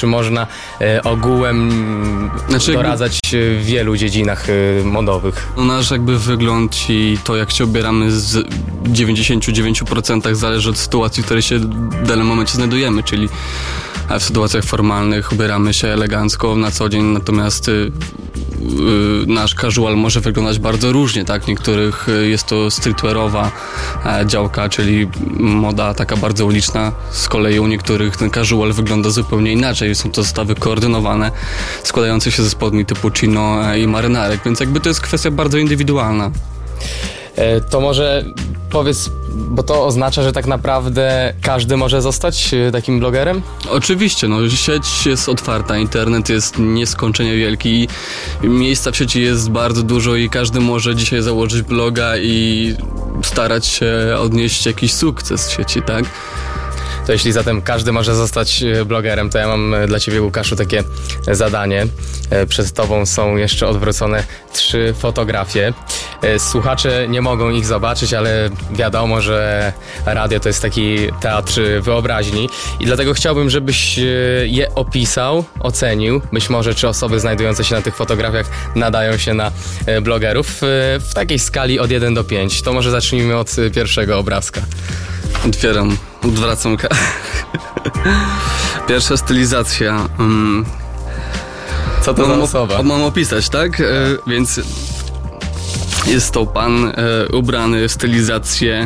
czy można ogółem doradzać w wielu dziedzinach modowych? No nasz jakby wygląd i to, jak się ubieramy z 99% zależy od sytuacji, w której się w danym momencie znajdujemy, czyli w sytuacjach formalnych ubieramy się elegancko na co dzień, natomiast nasz casual może wyglądać bardzo różnie, tak? Niektórych jest to streetwearowa działka, czyli moda taka bardzo uliczna, z kolei u niektórych ten casual wygląda zupełnie inaczej, są to zestawy koordynowane, składające się ze spodni typu chino i marynarek, więc jakby to jest kwestia bardzo indywidualna. To może powiedz, bo to oznacza, że tak naprawdę każdy może zostać takim blogerem? Oczywiście, no sieć jest otwarta, internet jest nieskończenie wielki i miejsca w sieci jest bardzo dużo i każdy może dzisiaj założyć bloga i starać się odnieść jakiś sukces w sieci, tak? To jeśli zatem każdy może zostać blogerem, to ja mam dla Ciebie, Łukaszu, takie zadanie. Przed Tobą są jeszcze odwrócone 3 fotografie. Słuchacze nie mogą ich zobaczyć, ale wiadomo, że radio to jest taki teatr wyobraźni i dlatego chciałbym, żebyś je opisał, ocenił. Być może, czy osoby znajdujące się na tych fotografiach nadają się na blogerów w takiej skali od 1 do 5. To może zacznijmy od pierwszego obrazka. Odwracam. Pierwsza stylizacja. Co to za osoba? Mam opisać, tak? Więc jest to pan ubrany w stylizację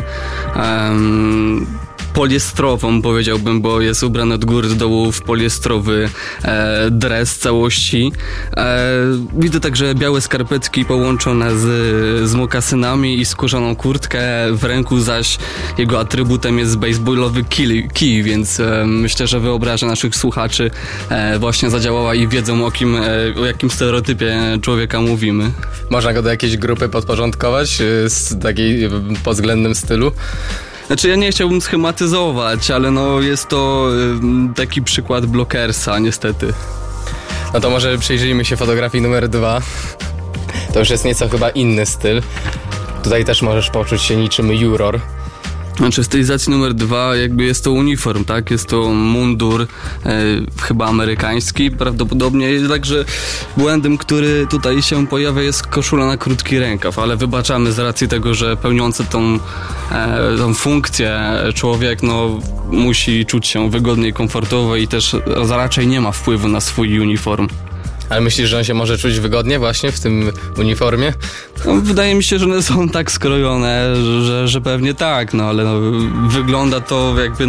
poliestrową, powiedziałbym, bo jest ubrany od góry do dołu w poliestrowy dres całości. Widzę także białe skarpetki połączone z mokasynami i skórzaną kurtkę. W ręku zaś jego atrybutem jest baseballowy kij, więc myślę, że wyobraźnia naszych słuchaczy właśnie zadziałała i wiedzą o jakim stereotypie człowieka mówimy. Można go do jakiejś grupy podporządkować z takiej pod względem stylu? Znaczy ja nie chciałbym schematyzować, ale no jest to taki przykład blokersa niestety. No to może przyjrzyjmy się fotografii numer 2. To już jest nieco chyba inny styl. Tutaj też możesz poczuć się niczym juror. Znaczy w stylizacji numer 2 jakby jest to uniform, tak? Jest to mundur chyba amerykański prawdopodobnie, także błędem, który tutaj się pojawia, jest koszula na krótki rękaw, ale wybaczamy z racji tego, że pełniący tą funkcję człowiek musi czuć się wygodnie i komfortowo i też raczej nie ma wpływu na swój uniform. Ale myślisz, że on się może czuć wygodnie właśnie w tym uniformie? No, wydaje mi się, że one są tak skrojone, że pewnie tak, ale wygląda to jakby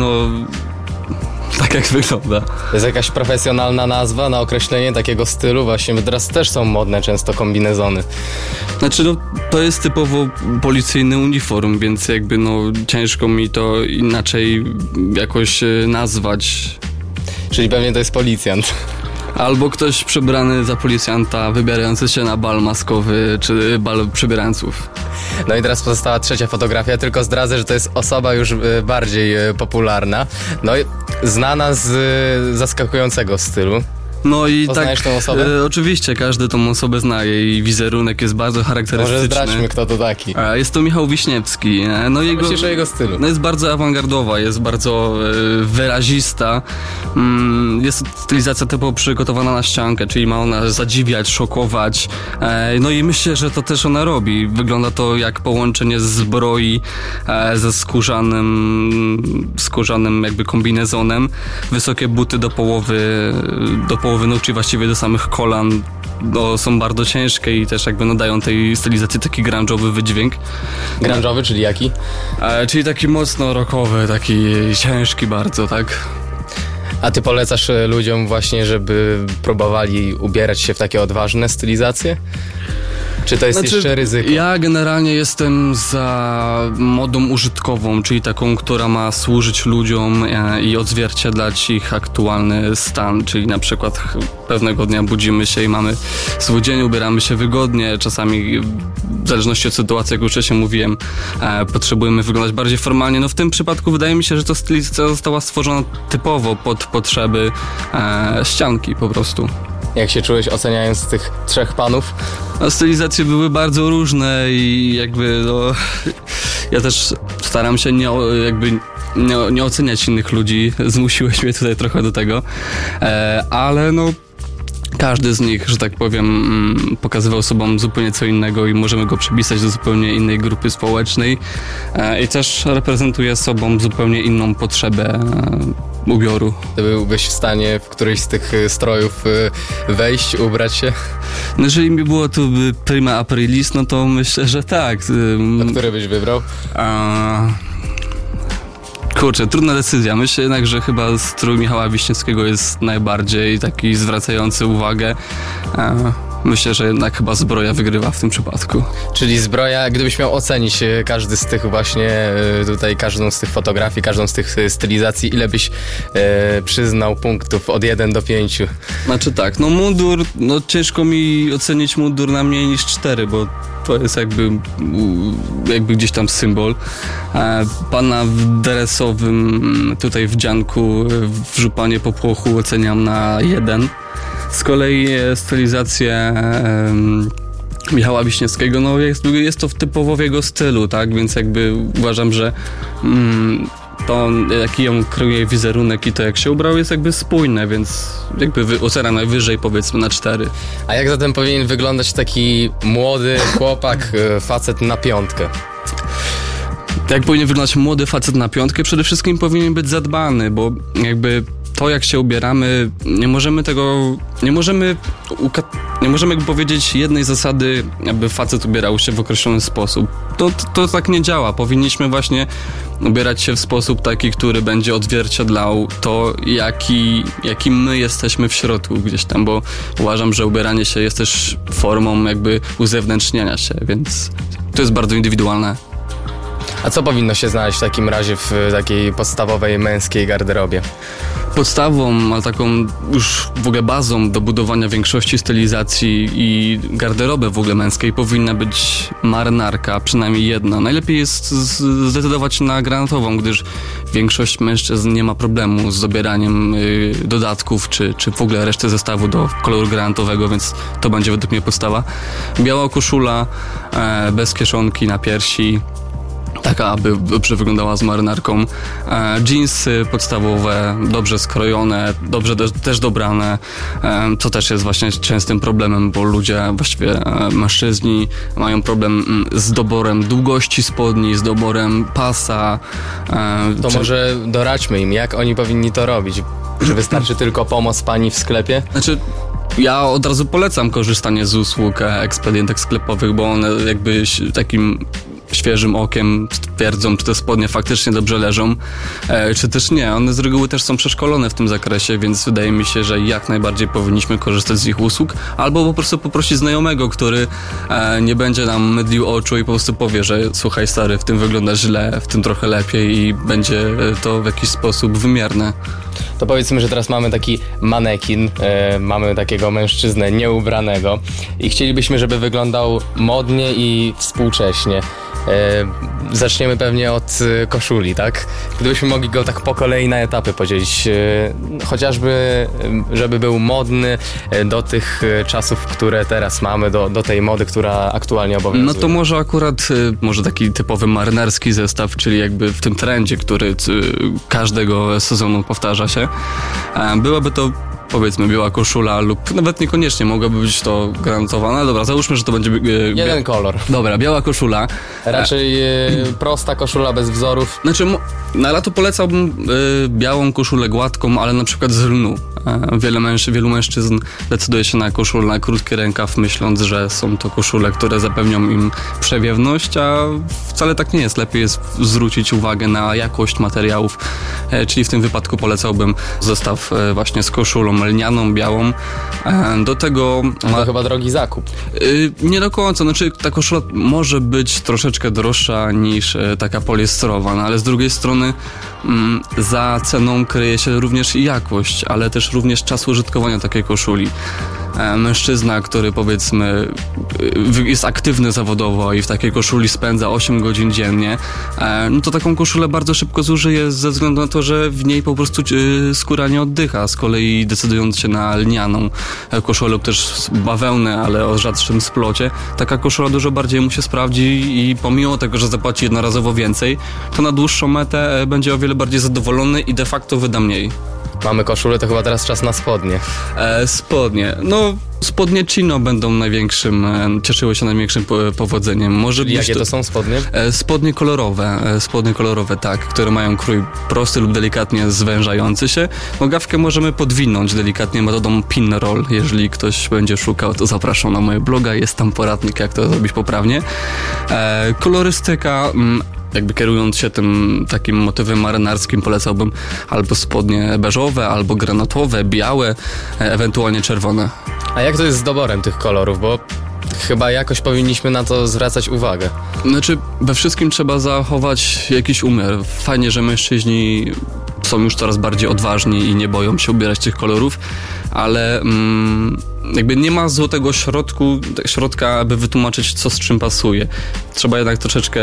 tak jak wygląda. To jest jakaś profesjonalna nazwa na określenie takiego stylu właśnie, bo teraz też są modne często kombinezony. Znaczy to jest typowo policyjny uniform, więc jakby ciężko mi to inaczej jakoś nazwać. Czyli pewnie to jest policjant. Albo ktoś przebrany za policjanta, wybierający się na bal maskowy, czy bal przebierańców. No i teraz pozostała 3 fotografia, tylko zdradzę, że to jest osoba już bardziej popularna, znana z zaskakującego stylu. No i poznajesz tą osobę? Oczywiście, każdy tą osobę zna, jej wizerunek jest bardzo charakterystyczny. Może zdradźmy, kto to taki. Jest to Michał Wiśniewski. Myślisz o jego stylu? Jest bardzo awangardowa, jest bardzo wyrazista. Jest to stylizacja typowo przygotowana na ściankę, czyli ma ona zadziwiać, szokować. No i myślę, że to też ona robi. Wygląda to jak połączenie zbroi ze skórzanym jakby kombinezonem. Wysokie buty do połowy nóg, czyli właściwie do samych kolan, są bardzo ciężkie i też jakby nadają tej stylizacji taki grunge'owy wydźwięk. Grunge'owy, czyli jaki? Czyli taki mocno rockowy, taki ciężki bardzo, tak? A ty polecasz ludziom właśnie, żeby próbowali ubierać się w takie odważne stylizacje? Czy to jest jeszcze ryzyko? Ja generalnie jestem za modą użytkową, czyli taką, która ma służyć ludziom i odzwierciedlać ich aktualny stan, czyli na przykład pewnego dnia budzimy się i mamy zły dzień, ubieramy się wygodnie, czasami w zależności od sytuacji, jak już wcześniej mówiłem, potrzebujemy wyglądać bardziej formalnie. W tym przypadku wydaje mi się, że ta stylizacja została stworzona typowo pod potrzeby ścianki po prostu. Jak się czułeś oceniając tych 3 panów? Stylizacje były bardzo różne i jakby ja też staram się nie oceniać innych ludzi. Zmusiłeś mnie tutaj trochę do tego, ale no każdy z nich, że tak powiem, pokazywał sobą zupełnie co innego i możemy go przypisać do zupełnie innej grupy społecznej i też reprezentuje sobą zupełnie inną potrzebę ubioru. Ty byłbyś w stanie w któryś z tych strojów wejść, ubrać się? No jeżeli mi było tu prima aprilis, no to myślę, że tak. A który byś wybrał? Kurczę, trudna decyzja. Myślę jednak, że chyba strój Michała Wiśniewskiego jest najbardziej taki zwracający uwagę. Myślę, że jednak chyba zbroja wygrywa w tym przypadku. Czyli zbroja, gdybyś miał ocenić każdy z tych właśnie, tutaj każdą z tych fotografii, każdą z tych stylizacji, ile byś przyznał punktów od 1 do 5? Znaczy tak, no mundur, no ciężko mi ocenić mundur na mniej niż 4, bo to jest jakby gdzieś tam symbol. Pana w dresowym tutaj wdzianku w żupanie popłochu oceniam na 1. Z kolei stylizację Michała Wiśniewskiego, no jest to typowo w jego stylu, tak? Więc jakby uważam, że to jaki on kreuje wizerunek i to jak się ubrał jest jakby spójne, więc jakby ocena najwyżej powiedzmy na 4. A jak zatem powinien wyglądać taki młody chłopak, facet na 5? Jak powinien wyglądać młody facet na 5? Przede wszystkim powinien być zadbany, bo jakby to jak się ubieramy, nie możemy jakby powiedzieć jednej zasady, aby facet ubierał się w określony sposób. To tak nie działa. Powinniśmy właśnie ubierać się w sposób taki, który będzie odzwierciedlał to, jaki my jesteśmy w środku gdzieś tam, bo uważam, że ubieranie się jest też formą jakby uzewnętrzniania się, więc to jest bardzo indywidualne. A co powinno się znaleźć w takim razie w takiej podstawowej męskiej garderobie? Podstawą, a taką już w ogóle bazą do budowania większości stylizacji i garderoby w ogóle męskiej powinna być marynarka, przynajmniej jedna. Najlepiej jest zdecydować na granatową, gdyż większość mężczyzn nie ma problemu z dobieraniem dodatków czy w ogóle reszty zestawu do koloru granatowego, więc to będzie według mnie podstawa. Biała koszula, bez kieszonki na piersi, taka, aby dobrze wyglądała z marynarką. Dżinsy podstawowe, dobrze skrojone, dobrze też dobrane, co też jest właśnie częstym problemem, bo ludzie, właściwie mężczyźni mają problem z doborem długości spodni, z doborem pasa. To może doradźmy im, jak oni powinni to robić? Czy wystarczy tylko pomoc pani w sklepie? Znaczy, ja od razu polecam korzystanie z usług ekspedientek sklepowych, bo one jakby takim świeżym okiem stwierdzą, czy te spodnie faktycznie dobrze leżą, czy też nie. One z reguły też są przeszkolone w tym zakresie, więc wydaje mi się, że jak najbardziej powinniśmy korzystać z ich usług, albo po prostu poprosić znajomego, który nie będzie nam mydlił oczu i po prostu powie, że słuchaj stary, w tym wygląda źle, w tym trochę lepiej i będzie to w jakiś sposób wymierne. To powiedzmy, że teraz mamy taki manekin, mamy takiego mężczyznę nieubranego i chcielibyśmy, żeby wyglądał modnie i współcześnie. Zaczniemy pewnie od koszuli, tak? Gdybyśmy mogli go tak po kolei na etapy podzielić, chociażby żeby był modny do tych czasów, które teraz mamy, do tej mody, która aktualnie obowiązuje. No to może akurat taki typowy marynarski zestaw, czyli jakby w tym trendzie, który każdego sezonu powtarza się. Byłaby to powiedzmy biała koszula lub nawet niekoniecznie mogłaby być to granatowa. No dobra, załóżmy, że to będzie... jeden kolor. Dobra, biała koszula. Raczej prosta koszula bez wzorów. Znaczy, na lato polecałbym białą koszulę gładką, ale na przykład z lnu. Wielu mężczyzn decyduje się na koszulę na krótki rękaw, myśląc, że są to koszule, które zapewnią im przewiewność, a wcale tak nie jest. Lepiej jest zwrócić uwagę na jakość materiałów, czyli w tym wypadku polecałbym zestaw właśnie z koszulą lnianą, białą. Do tego... To chyba drogi zakup. Nie do końca, znaczy ta koszula może być troszeczkę droższa niż taka poliestrowa, no ale z drugiej strony za ceną kryje się również i jakość, ale też również czas użytkowania takiej koszuli. mężczyzna, który powiedzmy jest aktywny zawodowo i w takiej koszuli spędza 8 godzin dziennie, no to taką koszulę bardzo szybko zużyje ze względu na to, że w niej po prostu skóra nie oddycha. Z kolei decydując się na lnianą koszulę lub też bawełnę, ale o rzadszym splocie, taka koszula dużo bardziej mu się sprawdzi i pomimo tego, że zapłaci jednorazowo więcej, to na dłuższą metę będzie o wiele bardziej zadowolony i de facto wyda mniej. Mamy koszulę, to chyba teraz czas na spodnie. Spodnie. No, spodnie chino będą cieszyły się największym powodzeniem. Może być jakie to są spodnie? Spodnie kolorowe, tak, które mają krój prosty lub delikatnie zwężający się. Nogawkę możemy podwinąć delikatnie metodą pin roll. Jeżeli ktoś będzie szukał, to zapraszam na mojego bloga, jest tam poradnik, jak to zrobić poprawnie. Kolorystyka, jakby kierując się tym takim motywem marynarskim, polecałbym albo spodnie beżowe, albo granatowe, białe, ewentualnie czerwone. A jak to jest z doborem tych kolorów, bo chyba jakoś powinniśmy na to zwracać uwagę. Znaczy, we wszystkim trzeba zachować jakiś umiar. Fajnie, że mężczyźni są już coraz bardziej odważni i nie boją się ubierać tych kolorów, ale jakby nie ma złotego środka, aby wytłumaczyć, co z czym pasuje. Trzeba jednak troszeczkę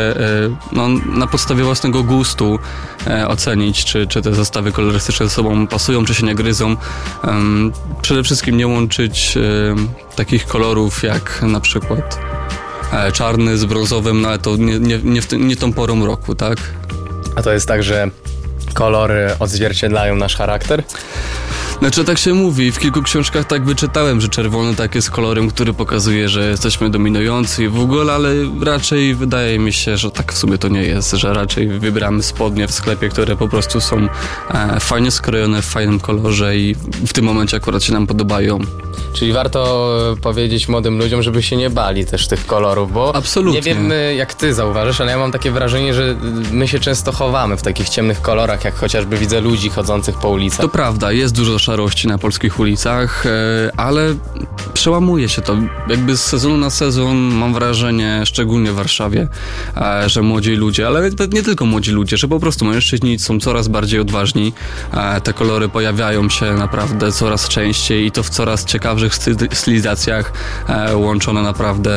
na podstawie własnego gustu ocenić, czy te zestawy kolorystyczne ze sobą pasują, czy się nie gryzą. Przede wszystkim nie łączyć takich kolorów jak na przykład czarny z brązowym, no ale to nie tą porą roku, tak? A to jest tak, że kolory odzwierciedlają nasz charakter? Znaczy, tak się mówi, w kilku książkach tak wyczytałem, że czerwony tak jest kolorem, który pokazuje, że jesteśmy dominujący i w ogóle, ale raczej wydaje mi się, że tak w sumie to nie jest, że raczej wybieramy spodnie w sklepie, które po prostu są fajnie skrojone, w fajnym kolorze i w tym momencie akurat się nam podobają. Czyli warto powiedzieć młodym ludziom, żeby się nie bali też tych kolorów, bo absolutnie. Nie wiem jak ty zauważysz, ale ja mam takie wrażenie, że my się często chowamy w takich ciemnych kolorach, jak chociażby widzę ludzi chodzących po ulicach. To prawda, jest dużo szarości na polskich ulicach, ale przełamuje się to. Jakby z sezonu na sezon mam wrażenie, szczególnie w Warszawie, że młodzi ludzie, ale nie tylko młodzi ludzie, że po prostu mężczyźni są coraz bardziej odważni. Te kolory pojawiają się naprawdę coraz częściej i to w coraz ciekawszych stylizacjach, łączone naprawdę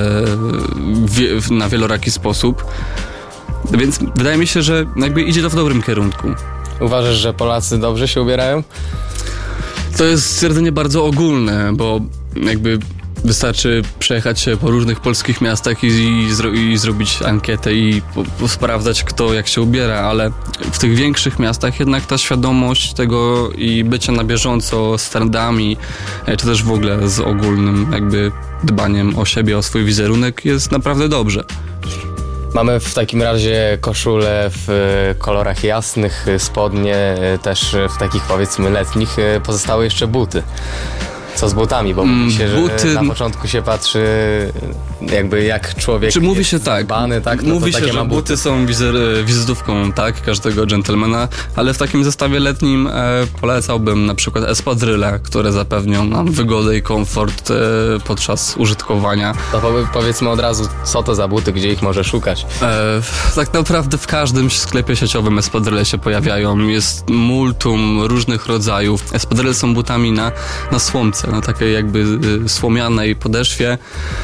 na wieloraki sposób. Więc wydaje mi się, że jakby idzie to w dobrym kierunku. Uważasz, że Polacy dobrze się ubierają? To jest stwierdzenie bardzo ogólne, bo jakby wystarczy przejechać się po różnych polskich miastach i zrobić ankietę i sprawdzać, kto jak się ubiera, ale w tych większych miastach jednak ta świadomość tego i bycia na bieżąco z trendami, czy też w ogóle z ogólnym jakby dbaniem o siebie, o swój wizerunek jest naprawdę dobrze. Mamy w takim razie koszule w kolorach jasnych, spodnie też w takich powiedzmy letnich, pozostały jeszcze buty. Co z butami, bo mówi się, że na początku się patrzy jakby jak człowiek czy mówi jest się tak, zadbany, tak? No mówi to się, takie że buty są wizytówką, tak, każdego dżentelmena, ale w takim zestawie letnim polecałbym na przykład espadryle, które zapewnią nam wygodę i komfort podczas użytkowania. To powiedzmy od razu, co to za buty, gdzie ich może szukać? Tak naprawdę w każdym sklepie sieciowym espadryle się pojawiają, jest multum różnych rodzajów. Espadryle są butami na słomce, na takiej jakby słomianej podeszwie.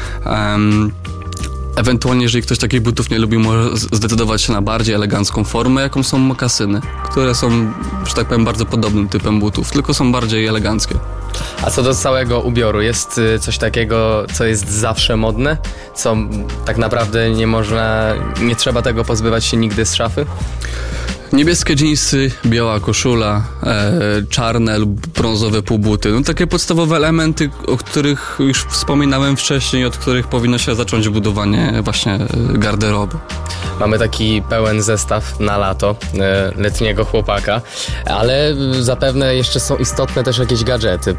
Ewentualnie, jeżeli ktoś takich butów nie lubi, może zdecydować się na bardziej elegancką formę, jaką są mokasyny, które są, że tak powiem, bardzo podobnym typem butów, tylko są bardziej eleganckie. A co do całego ubioru, jest coś takiego, co jest zawsze modne? Co tak naprawdę nie trzeba tego pozbywać się nigdy z szafy? Niebieskie dżinsy, biała koszula, czarne lub brązowe półbuty. No takie podstawowe elementy, o których już wspominałem wcześniej, od których powinno się zacząć budowanie właśnie garderoby. Mamy taki pełen zestaw na lato letniego chłopaka, ale zapewne jeszcze są istotne też jakieś gadżety.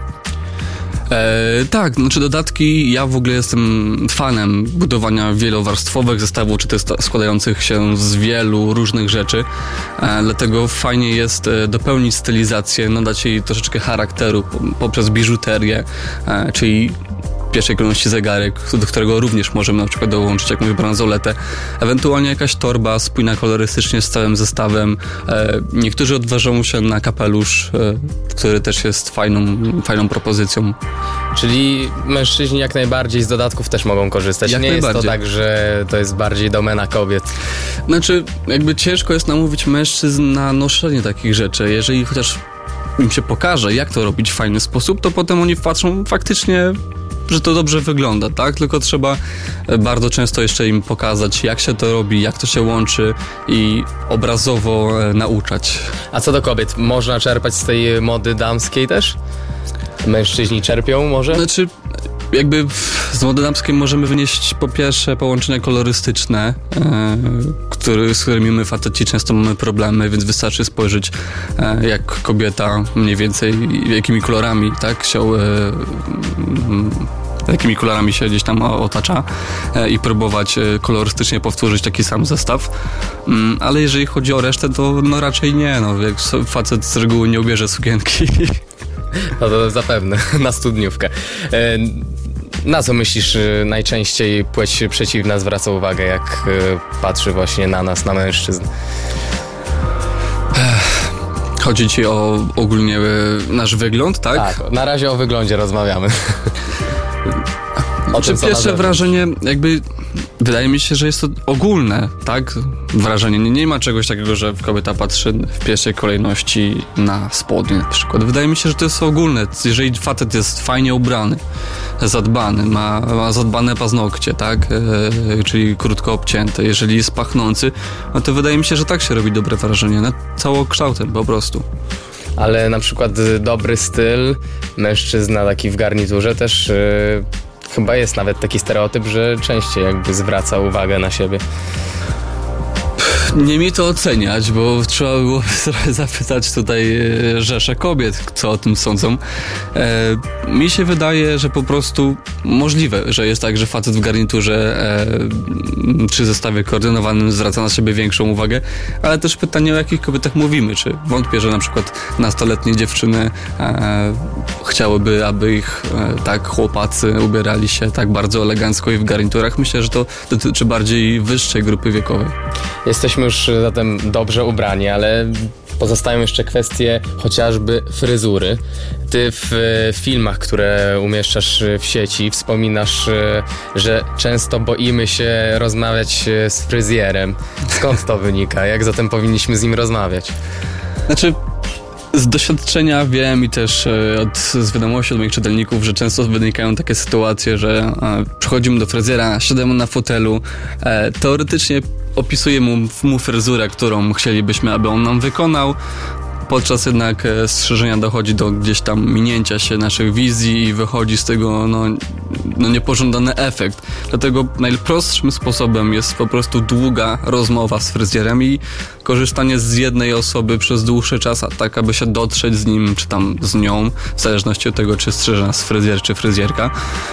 Tak, znaczy dodatki, ja w ogóle jestem fanem budowania wielowarstwowych zestawów, czy też składających się z wielu różnych rzeczy, dlatego fajnie jest dopełnić stylizację, nadać jej troszeczkę charakteru poprzez biżuterię, czyli pierwszej kolejności zegarek, do którego również możemy na przykład dołączyć jakąś bransoletę, ewentualnie jakaś torba spójna kolorystycznie z całym zestawem. Niektórzy odważą się na kapelusz, który też jest fajną propozycją. Czyli mężczyźni jak najbardziej z dodatków też mogą korzystać. Jak nie najbardziej. jest to tak, że to jest bardziej domena kobiet. Znaczy, jakby ciężko jest namówić mężczyzn na noszenie takich rzeczy. Jeżeli chociaż im się pokaże, jak to robić w fajny sposób, to potem oni patrzą faktycznie, że to dobrze wygląda, tak? Tylko trzeba bardzo często jeszcze im pokazać, jak się to robi, jak to się łączy i obrazowo nauczać. A co do kobiet, można czerpać z tej mody damskiej też? Mężczyźni czerpią może? Znaczy, jakby z mody damskiej możemy wynieść po pierwsze połączenia kolorystyczne, z którymi my faceci często mamy problemy, więc wystarczy spojrzeć, jak kobieta mniej więcej, jakimi kolorami, tak, jakimi kolorami się gdzieś tam otacza i próbować kolorystycznie powtórzyć taki sam zestaw. Ale jeżeli chodzi o resztę, to no raczej nie. No, jak facet z reguły nie ubierze sukienki. No to zapewne, na studniówkę. Na co myślisz najczęściej płeć przeciwna zwraca uwagę, jak patrzy właśnie na nas, na mężczyzn? Chodzi ci o ogólnie nasz wygląd, tak? Tak, na razie o wyglądzie rozmawiamy. Pierwsze wrażenie, jakby wydaje mi się, że jest to ogólne, tak? Wrażenie. Nie ma czegoś takiego, że kobieta patrzy w pierwszej kolejności na spodnie na przykład. Wydaje mi się, że to jest ogólne. Jeżeli facet jest fajnie ubrany, zadbany, ma zadbane paznokcie, tak? Czyli krótko obcięte. Jeżeli jest pachnący, no to wydaje mi się, że tak się robi dobre wrażenie. Nad całokształtem po prostu. Ale na przykład dobry styl, mężczyzna taki w garniturze też chyba jest nawet taki stereotyp, że częściej jakby zwraca uwagę na siebie. Nie mi to oceniać, bo trzeba było zapytać tutaj rzeszę kobiet, co o tym sądzą. Mi się wydaje, że po prostu możliwe, że jest tak, że facet w garniturze przy zestawie koordynowanym zwraca na siebie większą uwagę, ale też pytanie, o jakich kobietach mówimy. Czy wątpię, że na przykład nastoletnie dziewczyny chciałyby, aby ich tak chłopacy ubierali się tak bardzo elegancko i w garniturach. Myślę, że to dotyczy bardziej wyższej grupy wiekowej. Jesteśmy już zatem dobrze ubrani, ale pozostają jeszcze kwestie chociażby fryzury. Ty w filmach, które umieszczasz w sieci, wspominasz, że często boimy się rozmawiać z fryzjerem. Skąd to wynika? Jak zatem powinniśmy z nim rozmawiać? Znaczy, z doświadczenia wiem i też z wiadomości od moich czytelników, że często wynikają takie sytuacje, że przychodzimy do fryzjera, siadamy na fotelu, teoretycznie opisujemy mu fryzurę, którą chcielibyśmy, aby on nam wykonał. Podczas jednak strzeżenia dochodzi do gdzieś tam minięcia się naszych wizji i wychodzi z tego niepożądany efekt. Dlatego najprostszym sposobem jest po prostu długa rozmowa z fryzjerem i korzystanie z jednej osoby przez dłuższy czas, tak aby się dotrzeć z nim, czy tam z nią, w zależności od tego, czy strzeże nas fryzjer, czy fryzjerka.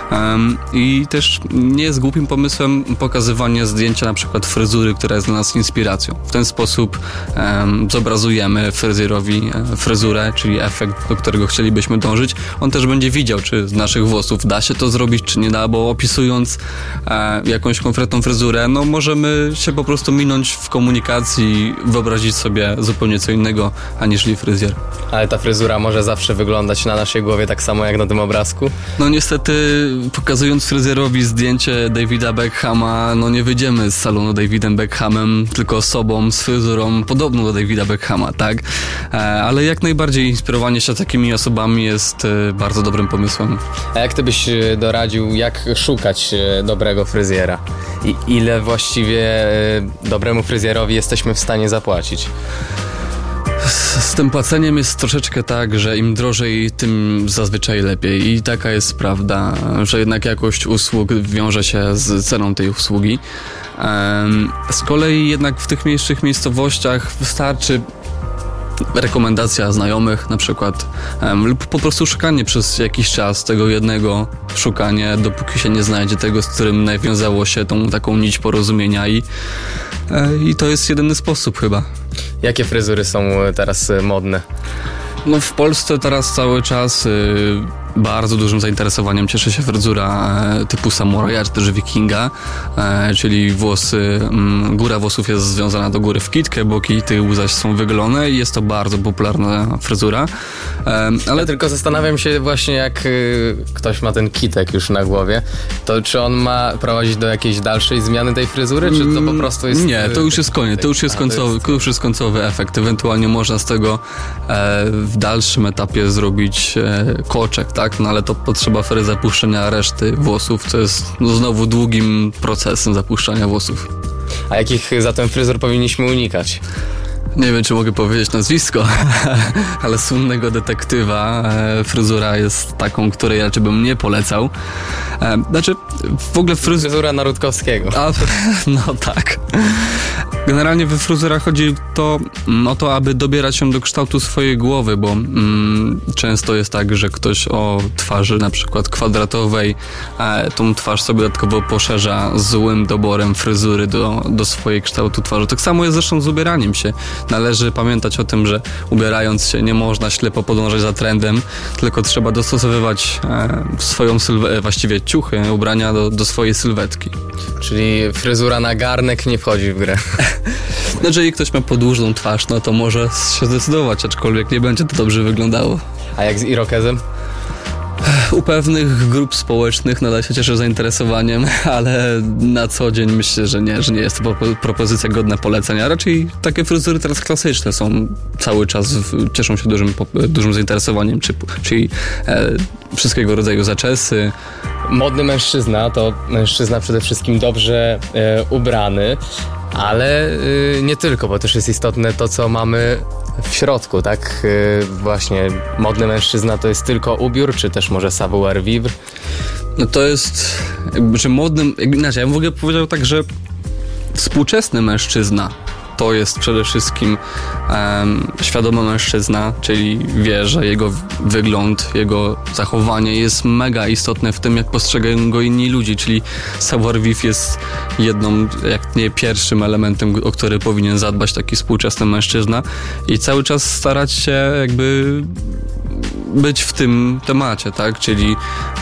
I też nie jest głupim pomysłem pokazywanie zdjęcia na przykład fryzury, która jest dla nas inspiracją. W ten sposób zobrazujemy fryzjerowi fryzurę, czyli efekt, do którego chcielibyśmy dążyć. On też będzie widział, czy z naszych włosów da się to zrobić, czy nie da, bo opisując jakąś konkretną fryzurę, no możemy się po prostu minąć w komunikacji, wyobrazić sobie zupełnie co innego, aniżeli fryzjer. Ale ta fryzura może zawsze wyglądać na naszej głowie tak samo jak na tym obrazku? No niestety, pokazując fryzjerowi zdjęcie Davida Beckhama, no nie wyjdziemy z salonu Davidem Beckhamem, tylko osobą z fryzurą podobną do Davida Beckhama, tak? Ale jak najbardziej inspirowanie się takimi osobami jest bardzo dobrym pomysłem. A jak ty byś doradził, jak szukać dobrego fryzjera? I ile właściwie dobremu fryzjerowi jesteśmy w stanie zapłacić? Z tym płaceniem jest troszeczkę tak, że im drożej, tym zazwyczaj lepiej. I taka jest prawda, że jednak jakość usług wiąże się z ceną tej usługi. Z kolei jednak w tych mniejszych miejscowościach wystarczy rekomendacja znajomych na przykład lub po prostu szukanie przez jakiś czas tego jednego szukanie, dopóki się nie znajdzie tego, z którym nawiązało się tą taką nić porozumienia i to jest jedyny sposób chyba. Jakie fryzury są teraz modne? No w Polsce teraz cały czas bardzo dużym zainteresowaniem cieszy się fryzura typu samuraja czy też wikinga, czyli włosy, góra włosów jest związana do góry w kitkę, boki i tył zaś są wygolone i jest to bardzo popularna fryzura. Ale ja tylko zastanawiam się właśnie, jak ktoś ma ten kitek już na głowie, to czy on ma prowadzić do jakiejś dalszej zmiany tej fryzury, czy to po prostu jest... Nie, to już jest koniec, to już jest końcowy efekt. Ewentualnie można z tego w dalszym etapie zrobić koczek, tak? No ale to potrzeba zapuszczenia reszty włosów, co jest znowu długim procesem zapuszczania włosów. A jakich zatem fryzur powinniśmy unikać? Nie wiem, czy mogę powiedzieć nazwisko, ale słynnego detektywa fryzura jest taką, której raczej bym nie polecał. Znaczy, w ogóle fryzura na Rutkowskiego. No tak. Generalnie we fryzurach chodzi o to, aby dobierać się do kształtu swojej głowy, bo często jest tak, że ktoś o twarzy na przykład kwadratowej tą twarz sobie dodatkowo poszerza złym doborem fryzury do swojej kształtu twarzy. Tak samo jest zresztą z ubieraniem się. Należy pamiętać o tym, że ubierając się nie można ślepo podążać za trendem, tylko trzeba dostosowywać swoją właściwie ciuchy, ubrania do swojej sylwetki. Czyli fryzura na garnek nie wchodzi w grę. Jeżeli ktoś ma podłużną twarz, no to może się zdecydować, aczkolwiek nie będzie to dobrze wyglądało. A jak z irokezem? U pewnych grup społecznych nadal się cieszę zainteresowaniem, ale na co dzień myślę, że nie jest to propozycja godna polecenia. Raczej takie fryzury teraz klasyczne są cały czas, cieszą się dużym zainteresowaniem, czyli wszystkiego rodzaju zaczesy. Modny mężczyzna to mężczyzna przede wszystkim dobrze ubrany, ale nie tylko, bo też jest istotne to, co mamy w środku, tak? Właśnie modny mężczyzna to jest tylko ubiór, czy też może savoir vivre? No to jest, że modnym, inaczej, ja bym w ogóle powiedział tak, że współczesny mężczyzna to jest przede wszystkim świadomy mężczyzna, czyli wie, że jego wygląd, jego zachowanie jest mega istotne w tym, jak postrzegają go inni ludzie, czyli savoir-vivre jest jedną, jak nie pierwszym elementem, o który powinien zadbać taki współczesny mężczyzna i cały czas starać się jakby być w tym temacie, tak, czyli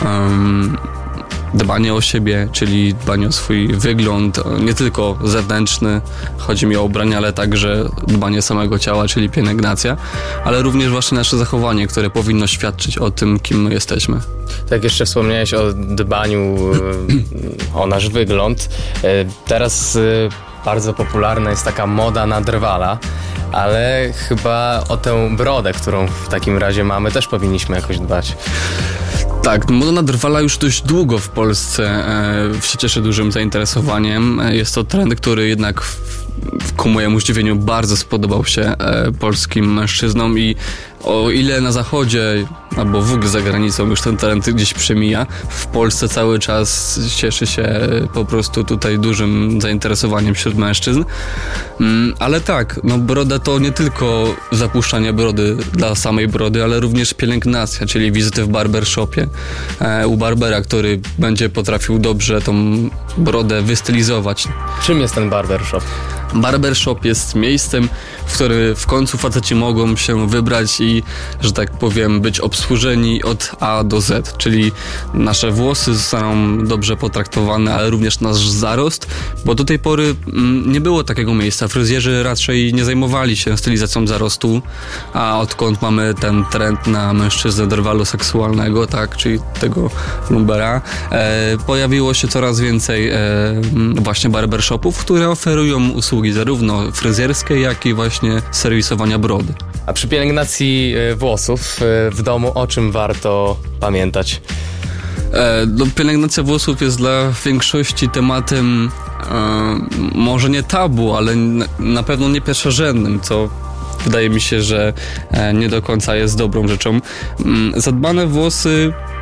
dbanie o siebie, czyli dbanie o swój wygląd, nie tylko zewnętrzny, chodzi mi o ubrania, ale także dbanie samego ciała, czyli pielęgnacja, ale również właśnie nasze zachowanie, które powinno świadczyć o tym, kim my jesteśmy. Tak, jeszcze wspomniałeś o dbaniu o nasz wygląd. Teraz bardzo popularna jest taka moda na drwala, ale chyba o tę brodę, którą w takim razie mamy, też powinniśmy jakoś dbać. Tak, moda na drwala już dość długo w Polsce się cieszy dużym zainteresowaniem. Jest to trend, który jednak ku mojemu zdziwieniu bardzo spodobał się polskim mężczyznom i o ile na zachodzie albo w ogóle za granicą już ten trend gdzieś przemija, w Polsce cały czas cieszy się po prostu tutaj dużym zainteresowaniem wśród mężczyzn. Ale tak, no broda to nie tylko zapuszczanie brody dla samej brody, ale również pielęgnacja, czyli wizyty w barbershopie u barbera, który będzie potrafił dobrze tą brodę wystylizować. Czym jest ten barbershop? Barbershop jest miejscem, w którym w końcu faceci mogą się wybrać i, że tak powiem, być obsłużeni od A do Z, czyli nasze włosy zostaną dobrze potraktowane, ale również nasz zarost, bo do tej pory nie było takiego miejsca. Fryzjerzy raczej nie zajmowali się stylizacją zarostu, a odkąd mamy ten trend na mężczyznę drwalu seksualnego, tak, czyli tego lumbera, pojawiło się coraz więcej właśnie barbershopów, które oferują usługi zarówno fryzjerskie, jak i właśnie serwisowania brody. A przy pielęgnacji włosów w domu o czym warto pamiętać? Pielęgnacja włosów jest dla większości tematem może nie tabu, ale na pewno nie pierwszorzędnym, co wydaje mi się, że nie do końca jest dobrą rzeczą. Zadbane włosy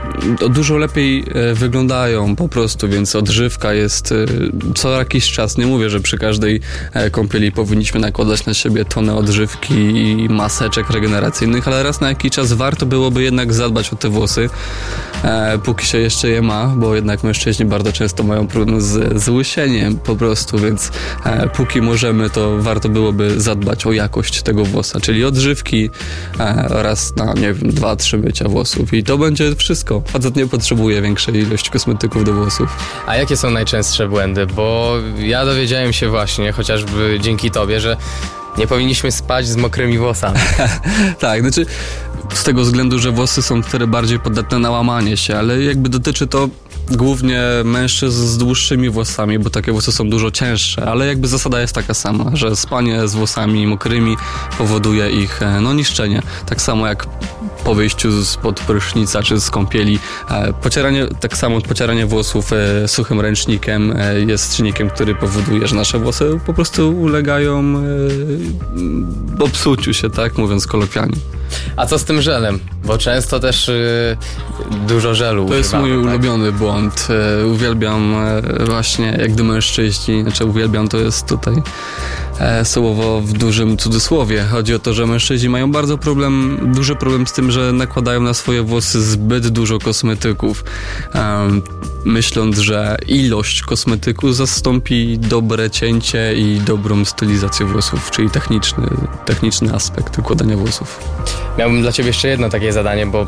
dużo lepiej wyglądają po prostu, więc odżywka jest co jakiś czas. Nie mówię, że przy każdej kąpieli powinniśmy nakładać na siebie tonę odżywki i maseczek regeneracyjnych, ale raz na jakiś czas warto byłoby jednak zadbać o te włosy, póki się jeszcze je ma, bo jednak mężczyźni bardzo często mają problem z łysieniem po prostu, więc póki możemy, to warto byłoby zadbać o jakość tego włosa, czyli odżywki raz na, 2-3 mycia włosów i to będzie wszystko. Facet nie potrzebuje większej ilości kosmetyków do włosów. A jakie są najczęstsze błędy? Bo ja dowiedziałem się właśnie, chociażby dzięki tobie, że nie powinniśmy spać z mokrymi włosami. Tak, znaczy z tego względu, że włosy są wtedy bardziej podatne na łamanie się, ale jakby dotyczy to głównie mężczyzn z dłuższymi włosami, bo takie włosy są dużo cięższe, ale jakby zasada jest taka sama, że spanie z włosami mokrymi powoduje ich niszczenie. Tak samo jak po wyjściu spod prysznica czy z kąpieli. Pocieranie włosów suchym ręcznikiem jest czynnikiem, który powoduje, że nasze włosy po prostu ulegają popsuciu się, tak mówiąc kolokwialnie. A co z tym żelem? Bo często też dużo żelu używamy. To jest mój ulubiony błąd. Uwielbiam właśnie, jak gdy mężczyźni, uwielbiam, to jest tutaj słowo w dużym cudzysłowie. Chodzi o to, że mężczyźni mają duży problem z tym, że nakładają na swoje włosy zbyt dużo kosmetyków, myśląc, że ilość kosmetyku zastąpi dobre cięcie i dobrą stylizację włosów, czyli techniczny aspekt układania włosów. Miałbym dla ciebie jeszcze jedno takie zadanie, bo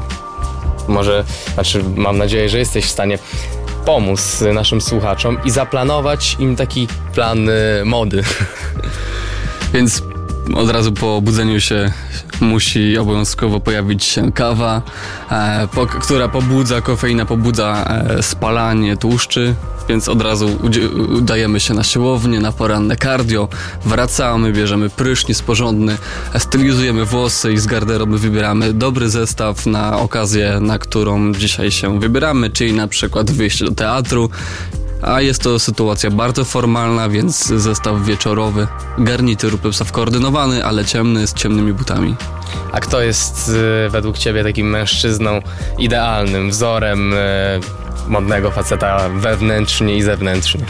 mam nadzieję, że jesteś w stanie pomóc naszym słuchaczom i zaplanować im taki plan mody. Więc od razu po obudzeniu się musi obowiązkowo pojawić się kawa, która kofeina pobudza spalanie tłuszczy, więc od razu udajemy się na siłownię, na poranne cardio, wracamy, bierzemy prysznic porządny, stylizujemy włosy i z garderoby wybieramy dobry zestaw na okazję, na którą dzisiaj się wybieramy, czyli na przykład wyjście do teatru, a jest to sytuacja bardzo formalna, więc zestaw wieczorowy, garnitur skoordynowany, ale ciemny, z ciemnymi butami. A kto jest według ciebie takim mężczyzną idealnym, wzorem modnego faceta wewnętrznie i zewnętrznie?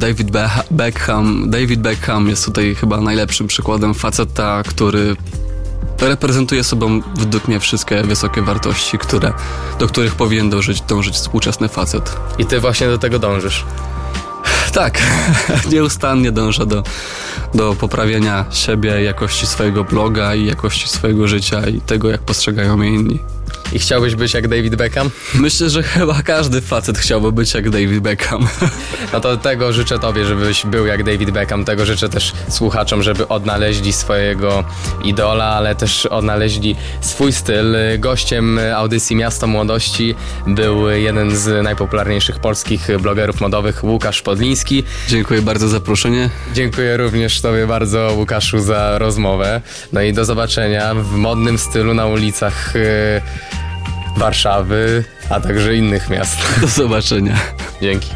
David Beckham jest tutaj chyba najlepszym przykładem faceta, który reprezentuje sobą według mnie wszystkie wysokie wartości, do których powinien dążyć współczesny facet. I ty właśnie do tego dążysz? Tak, nieustannie dążę do poprawienia siebie, jakości swojego bloga i jakości swojego życia i tego, jak postrzegają mnie inni. I chciałbyś być jak David Beckham? Myślę, że chyba każdy facet chciałby być jak David Beckham. No to tego życzę tobie, żebyś był jak David Beckham. Tego życzę też słuchaczom, żeby odnaleźli swojego idola, ale też odnaleźli swój styl. Gościem audycji Miasto Młodości był jeden z najpopularniejszych polskich blogerów modowych, Łukasz Podliński. Dziękuję bardzo za zaproszenie. Dziękuję również tobie bardzo, Łukaszu, za rozmowę. No i do zobaczenia w modnym stylu na ulicach Warszawy, a także innych miast. Do zobaczenia. Dzięki.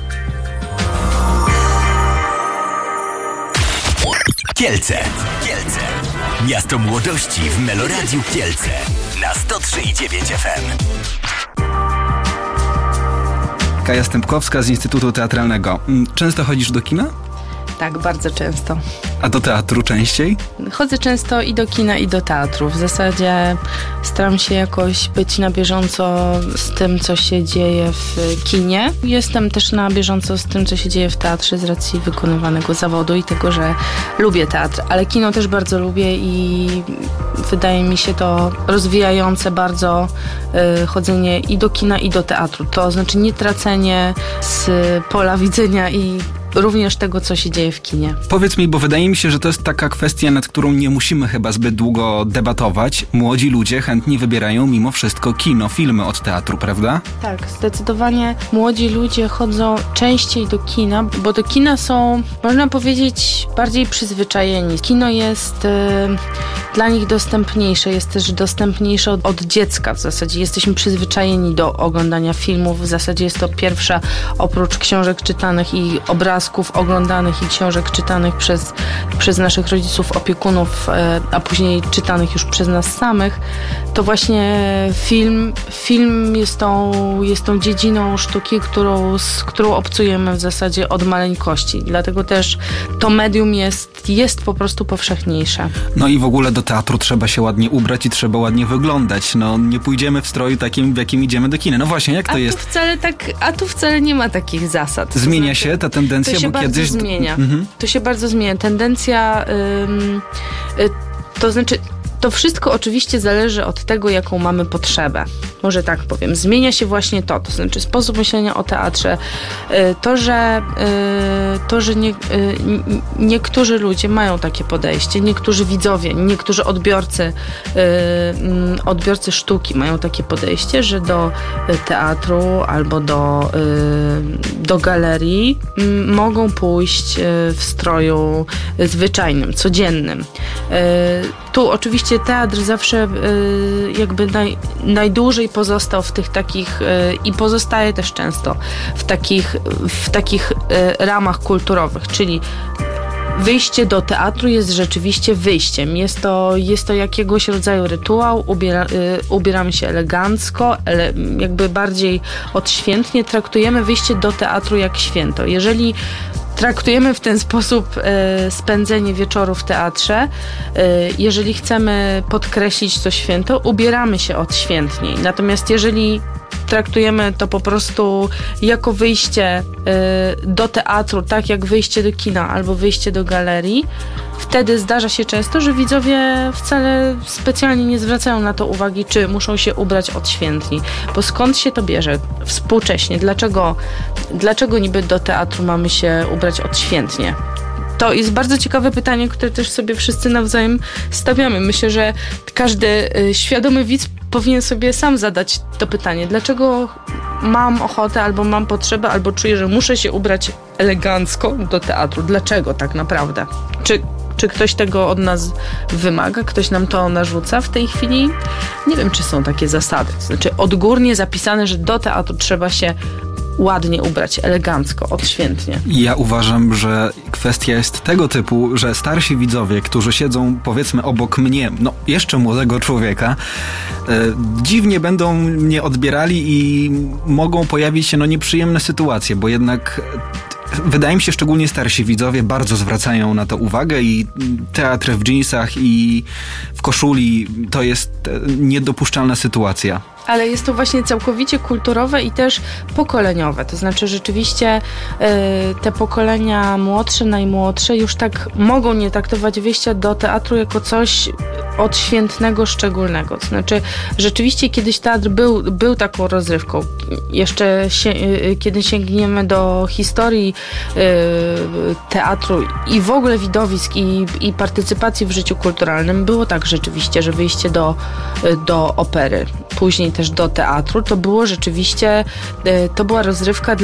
Kielce. Miasto Młodości w Meloradiu Kielce na 103,9 FM. Kaja Stępkowska z Instytutu Teatralnego. Często chodzisz do kina? Tak, bardzo często. A do teatru częściej? Chodzę często i do kina, i do teatru. W zasadzie staram się jakoś być na bieżąco z tym, co się dzieje w kinie. Jestem też na bieżąco z tym, co się dzieje w teatrze z racji wykonywanego zawodu i tego, że lubię teatr. Ale kino też bardzo lubię i wydaje mi się to rozwijające bardzo chodzenie i do kina, i do teatru. To znaczy nie tracenie z pola widzenia i również tego, co się dzieje w kinie. Powiedz mi, bo wydaje mi się, że to jest taka kwestia, nad którą nie musimy chyba zbyt długo debatować. Młodzi ludzie chętnie wybierają mimo wszystko kino, filmy od teatru, prawda? Tak, zdecydowanie młodzi ludzie chodzą częściej do kina, bo do kina są, można powiedzieć, bardziej przyzwyczajeni. Kino jest dla nich dostępniejsze, jest też dostępniejsze od dziecka w zasadzie. Jesteśmy przyzwyczajeni do oglądania filmów, w zasadzie jest to pierwsza, oprócz książek czytanych i obrazów, obrazków oglądanych i książek czytanych przez naszych rodziców, opiekunów, a później czytanych już przez nas samych, to właśnie film jest tą dziedziną sztuki, z którą obcujemy w zasadzie od maleńkości. Dlatego też to medium jest po prostu powszechniejsze. No i w ogóle do teatru trzeba się ładnie ubrać i trzeba ładnie wyglądać. No nie pójdziemy w stroju takim, w jakim idziemy do kina. No właśnie, jak to jest? A tu wcale nie ma takich zasad. Zmienia się ta tendencja, to się bo bardzo kiedyś... zmienia. To się bardzo zmienia. Tendencja, to znaczy... To wszystko oczywiście zależy od tego, jaką mamy potrzebę. Może tak powiem. Zmienia się właśnie to znaczy sposób myślenia o teatrze. To, że niektórzy ludzie mają takie podejście, niektórzy widzowie, niektórzy odbiorcy sztuki mają takie podejście, że do teatru albo do galerii mogą pójść w stroju zwyczajnym, codziennym. Tu oczywiście teatr zawsze jakby najdłużej pozostał w tych takich i pozostaje też często w takich ramach kulturowych, czyli wyjście do teatru jest rzeczywiście wyjściem. Jest to jakiegoś rodzaju rytuał, ubieramy się elegancko, jakby bardziej odświętnie, traktujemy wyjście do teatru jak święto. Jeżeli traktujemy w ten sposób spędzenie wieczoru w teatrze, jeżeli chcemy podkreślić to święto, ubieramy się odświętniej. Natomiast jeżeli traktujemy to po prostu jako wyjście do teatru, tak jak wyjście do kina albo wyjście do galerii, wtedy zdarza się często, że widzowie wcale specjalnie nie zwracają na to uwagi, czy muszą się ubrać odświętnie. Bo skąd się to bierze współcześnie? Dlaczego niby do teatru mamy się ubrać odświętnie? To jest bardzo ciekawe pytanie, które też sobie wszyscy nawzajem stawiamy. Myślę, że każdy świadomy widz powinien sobie sam zadać to pytanie. Dlaczego mam ochotę, albo mam potrzebę, albo czuję, że muszę się ubrać elegancko do teatru? Dlaczego tak naprawdę? Czy ktoś tego od nas wymaga? Ktoś nam to narzuca w tej chwili? Nie wiem, czy są takie zasady. Znaczy odgórnie zapisane, że do teatru trzeba się ładnie ubrać, elegancko, odświętnie. Ja uważam, że kwestia jest tego typu, że starsi widzowie, którzy siedzą powiedzmy obok mnie, no jeszcze młodego człowieka, dziwnie będą mnie odbierali i mogą pojawić się nieprzyjemne sytuacje, bo jednak wydaje mi się, szczególnie starsi widzowie bardzo zwracają na to uwagę i teatr w dżinsach i w koszuli to jest niedopuszczalna sytuacja. Ale jest to właśnie całkowicie kulturowe i też pokoleniowe. To znaczy rzeczywiście te pokolenia młodsze, najmłodsze już tak mogą nie traktować wyjścia do teatru jako coś odświętnego, szczególnego. To znaczy rzeczywiście kiedyś teatr był taką rozrywką. Jeszcze kiedy sięgniemy do historii teatru i w ogóle widowisk i partycypacji w życiu kulturalnym, było tak rzeczywiście, że wyjście do opery, później też do teatru, to było rzeczywiście, to była rozrywka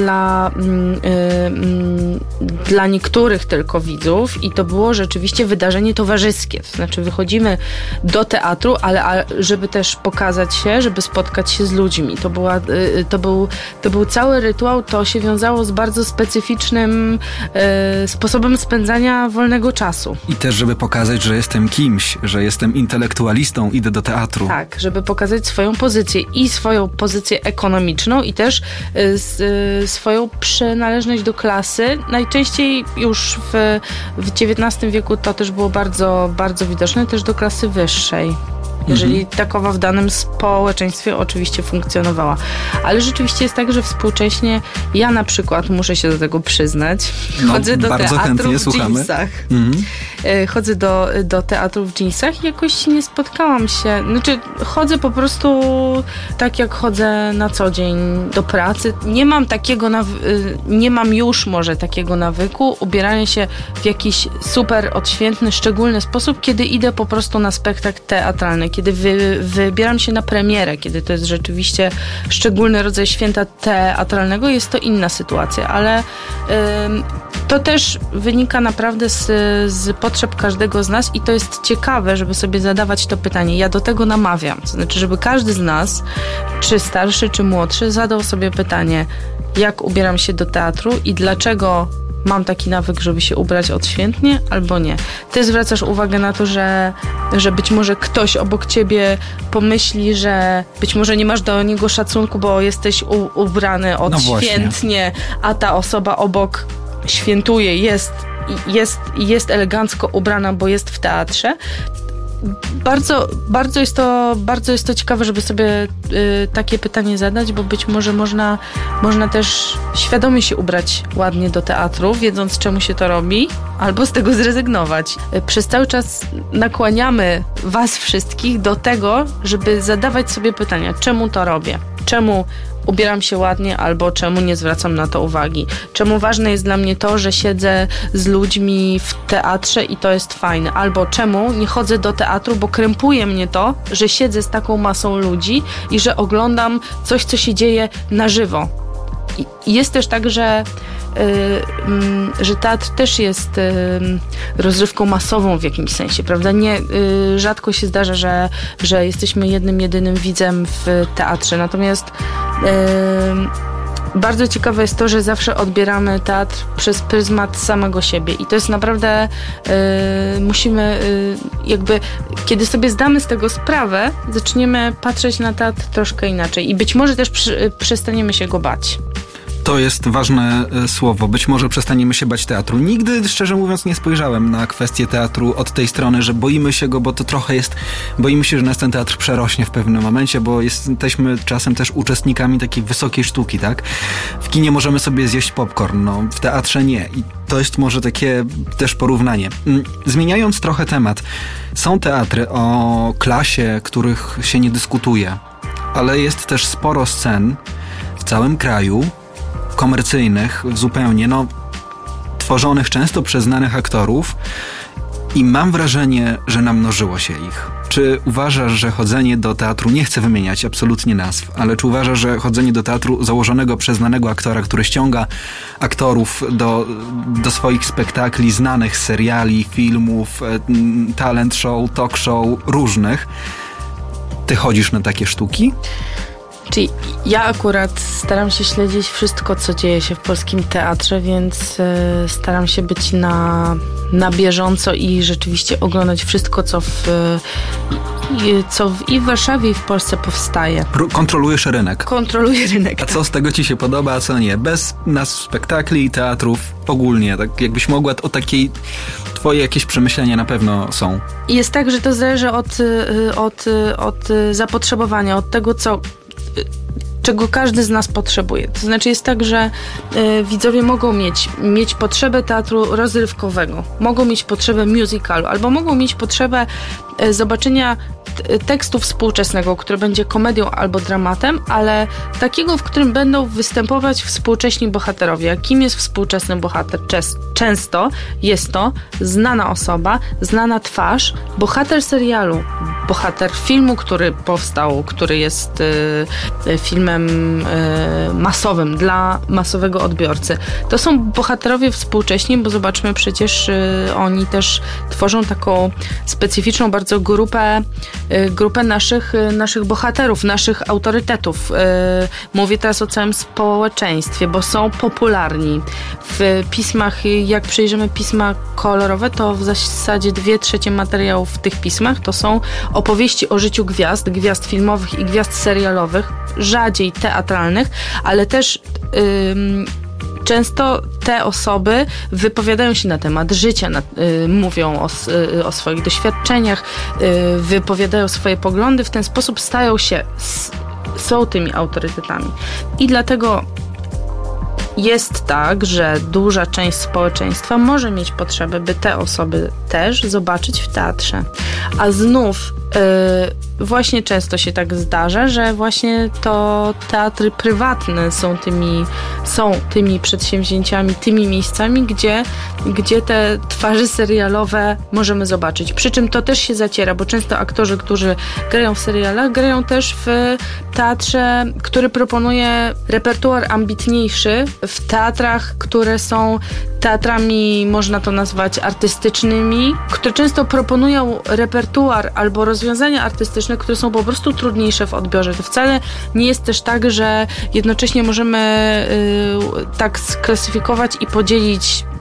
dla niektórych tylko widzów i to było rzeczywiście wydarzenie towarzyskie. To znaczy wychodzimy do teatru, żeby też pokazać się, żeby spotkać się z ludźmi. To był cały rytuał, to się wiązało z bardzo specyficznym sposobem spędzania wolnego czasu. I też, żeby pokazać, że jestem kimś, że jestem intelektualistą, idę do teatru. Tak, żeby pokazać swoją pozycję i swoją pozycję ekonomiczną i też swoją przynależność do klasy. Najczęściej już w XIX wieku to też było bardzo, bardzo widoczne, też do klasy wyższej. Jeżeli takowa w danym społeczeństwie oczywiście funkcjonowała. Ale rzeczywiście jest tak, że współcześnie ja na przykład muszę się do tego przyznać. Chodzę do teatru w dżinsach. Chodzę do teatru w dżinsach i jakoś nie spotkałam się. Znaczy chodzę po prostu tak jak chodzę na co dzień do pracy. Nie mam już może takiego nawyku ubierania się w jakiś super odświętny, szczególny sposób, kiedy idę po prostu na spektakl teatralny, kiedy wybieram się na premierę, kiedy to jest rzeczywiście szczególny rodzaj święta teatralnego, jest to inna sytuacja, ale to też wynika naprawdę z potrzeb każdego z nas i to jest ciekawe, żeby sobie zadawać to pytanie. Ja do tego namawiam. To znaczy, żeby każdy z nas, czy starszy, czy młodszy, zadał sobie pytanie, jak ubieram się do teatru i dlaczego mam taki nawyk, żeby się ubrać odświętnie, albo nie. Ty zwracasz uwagę na to, że być może ktoś obok ciebie pomyśli, że być może nie masz do niego szacunku, bo jesteś ubrany odświętnie, a ta osoba obok świętuje, jest elegancko ubrana, bo jest w teatrze. Bardzo jest to ciekawe, żeby sobie takie pytanie zadać, bo być może można też świadomie się ubrać ładnie do teatru, wiedząc czemu się to robi, albo z tego zrezygnować. Przez cały czas nakłaniamy was wszystkich do tego, żeby zadawać sobie pytania, czemu to robię, czemu ubieram się ładnie, albo czemu nie zwracam na to uwagi. Czemu ważne jest dla mnie to, że siedzę z ludźmi w teatrze i to jest fajne. Albo czemu nie chodzę do teatru, bo krępuje mnie to, że siedzę z taką masą ludzi i że oglądam coś, co się dzieje na żywo. I jest też tak, że teatr też jest rozrywką masową w jakimś sensie, prawda? Rzadko się zdarza, że jesteśmy jedynym widzem w teatrze. Natomiast bardzo ciekawe jest to, że zawsze odbieramy teatr przez pryzmat samego siebie i to jest naprawdę musimy kiedy sobie zdamy z tego sprawę, zaczniemy patrzeć na teatr troszkę inaczej i być może też przestaniemy się go bać. To jest ważne słowo. Być może przestaniemy się bać teatru. Nigdy, szczerze mówiąc, nie spojrzałem na kwestię teatru od tej strony, że boimy się go, bo to trochę jest... Boimy się, że nas ten teatr przerośnie w pewnym momencie, bo jesteśmy czasem też uczestnikami takiej wysokiej sztuki, tak? W kinie możemy sobie zjeść popcorn, no w teatrze nie. I to jest może takie też porównanie. Zmieniając trochę temat, są teatry o klasie, których się nie dyskutuje, ale jest też sporo scen w całym kraju, komercyjnych, zupełnie, tworzonych często przez znanych aktorów i mam wrażenie, że namnożyło się ich. Czy uważasz, że chodzenie do teatru, nie chcę wymieniać absolutnie nazw, ale czy uważasz, że chodzenie do teatru założonego przez znanego aktora, który ściąga aktorów do swoich spektakli, znanych seriali, filmów, talent show, talk show, różnych, ty chodzisz na takie sztuki? Czyli ja akurat staram się śledzić wszystko, co dzieje się w polskim teatrze, więc staram się być na bieżąco i rzeczywiście oglądać wszystko, co i w Warszawie, i w Polsce powstaje. Kontrolujesz rynek. Kontroluję rynek. A co z tego ci się podoba, a co nie? Bez nas spektakli i teatrów ogólnie, tak jakbyś mogła o takiej... Twoje jakieś przemyślenia na pewno są. Jest tak, że to zależy od zapotrzebowania, od tego, czego każdy z nas potrzebuje. To znaczy jest tak, że widzowie mogą mieć potrzebę teatru rozrywkowego, mogą mieć potrzebę musicalu, albo mogą mieć potrzebę zobaczenia tekstu współczesnego, który będzie komedią albo dramatem, ale takiego, w którym będą występować współcześni bohaterowie. Kim jest współczesny bohater? Często jest to znana osoba, znana twarz, bohater serialu, bohater filmu, który powstał, który jest filmem masowym dla masowego odbiorcy. To są bohaterowie współcześni, bo zobaczmy, przecież oni też tworzą taką specyficzną bardzo grupę naszych bohaterów, naszych autorytetów. Mówię teraz o całym społeczeństwie, bo są popularni. W pismach, jak przejrzymy pisma kolorowe, to w zasadzie 2/3 materiałów w tych pismach to są opowieści o życiu gwiazd filmowych i gwiazd serialowych, rzadziej teatralnych, ale też często te osoby wypowiadają się na temat życia, mówią o swoich doświadczeniach, wypowiadają swoje poglądy, w ten sposób są tymi autorytetami. I dlatego jest tak, że duża część społeczeństwa może mieć potrzebę, by te osoby też zobaczyć w teatrze. A znów właśnie często się tak zdarza, że właśnie to teatry prywatne są tymi przedsięwzięciami, tymi miejscami, gdzie te twarze serialowe możemy zobaczyć. Przy czym to też się zaciera, bo często aktorzy, którzy grają w serialach, grają też w teatrze, który proponuje repertuar ambitniejszy, w teatrach, które są teatrami, można to nazwać artystycznymi, które często proponują repertuar albo rozwiązania artystyczne, które są po prostu trudniejsze w odbiorze. To wcale nie jest też tak, że jednocześnie możemy tak sklasyfikować i podzielić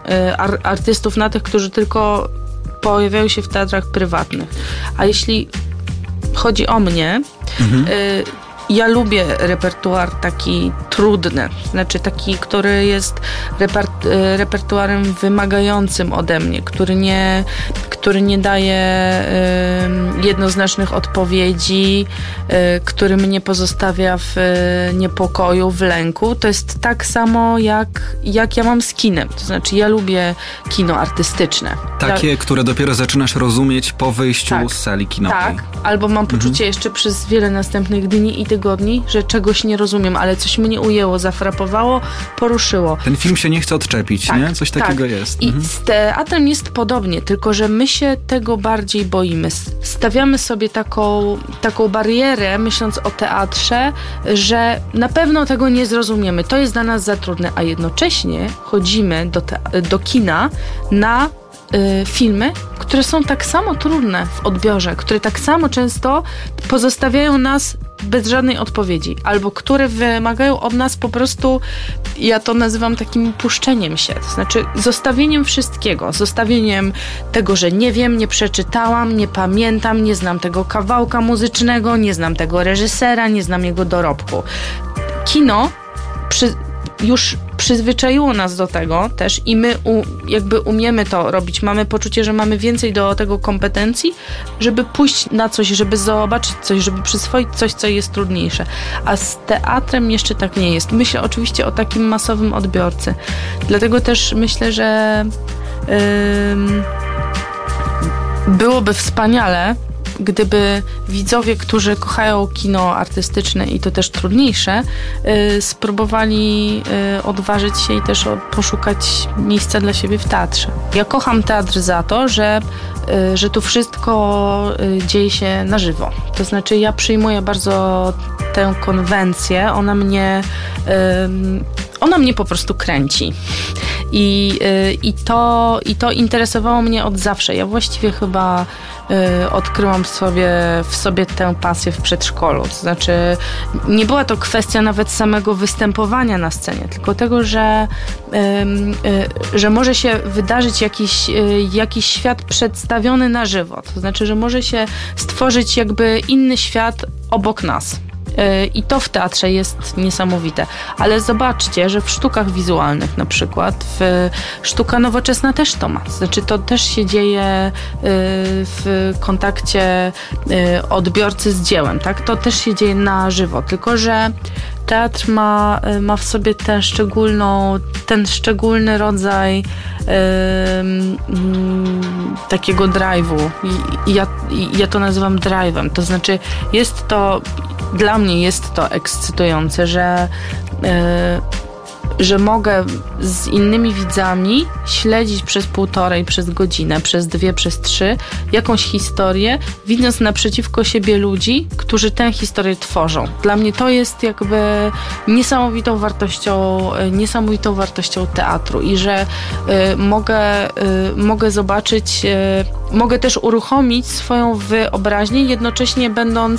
artystów na tych, którzy tylko pojawiają się w teatrach prywatnych. A jeśli chodzi o mnie, ja lubię repertuar taki trudny, znaczy taki, który jest repertuarem wymagającym ode mnie, który nie daje jednoznacznych odpowiedzi, który mnie pozostawia w niepokoju, w lęku. To jest tak samo jak ja mam z kinem. To znaczy ja lubię kino artystyczne. Takie, które dopiero zaczynasz rozumieć po wyjściu z sali kinowej. Tak, albo mam poczucie jeszcze przez wiele następnych dni i tygodni, że czegoś nie rozumiem, ale coś mnie ujęło, zafrapowało, poruszyło. Ten film się nie chce odczepić, nie? Coś takiego jest. I z teatrem jest podobnie, tylko że my się tego bardziej boimy. Stawiamy sobie taką barierę, myśląc o teatrze, że na pewno tego nie zrozumiemy. To jest dla nas za trudne, a jednocześnie chodzimy do kina na filmy, które są tak samo trudne w odbiorze, które tak samo często pozostawiają nas bez żadnej odpowiedzi, albo które wymagają od nas po prostu, ja to nazywam takim puszczeniem się, to znaczy zostawieniem wszystkiego, zostawieniem tego, że nie wiem, nie przeczytałam, nie pamiętam, nie znam tego kawałka muzycznego, nie znam tego reżysera, nie znam jego dorobku. Kino już przyzwyczaiło nas do tego też i my jakby umiemy to robić. Mamy poczucie, że mamy więcej do tego kompetencji, żeby pójść na coś, żeby zobaczyć coś, żeby przyswoić coś, co jest trudniejsze. A z teatrem jeszcze tak nie jest. Myślę oczywiście o takim masowym odbiorcy. Dlatego też myślę, że byłoby wspaniale, gdyby widzowie, którzy kochają kino artystyczne i to też trudniejsze, spróbowali odważyć się i też poszukać miejsca dla siebie w teatrze. Ja kocham teatr za to, że tu wszystko dzieje się na żywo. To znaczy ja przyjmuję bardzo tę konwencję, ona mnie po prostu kręci. I to interesowało mnie od zawsze. Ja właściwie chyba odkryłam w sobie tę pasję w przedszkolu. To znaczy nie była to kwestia nawet samego występowania na scenie, tylko tego, że może się wydarzyć jakiś świat przedstawiony na żywo. To znaczy, że może się stworzyć jakby inny świat obok nas. I to w teatrze jest niesamowite. Ale zobaczcie, że w sztukach wizualnych na przykład, sztuka nowoczesna też to ma. Znaczy to też się dzieje w kontakcie odbiorcy z dziełem, tak? To też się dzieje na żywo, tylko że teatr ma w sobie ten szczególny rodzaj takiego drive'u. Ja to nazywam drive'em. To znaczy dla mnie jest to ekscytujące, że mogę z innymi widzami śledzić przez 1,5, przez godzinę, przez 2, przez 3 jakąś historię, widząc naprzeciwko siebie ludzi, którzy tę historię tworzą. Dla mnie to jest jakby niesamowitą wartością teatru i że mogę zobaczyć, mogę też uruchomić swoją wyobraźnię, jednocześnie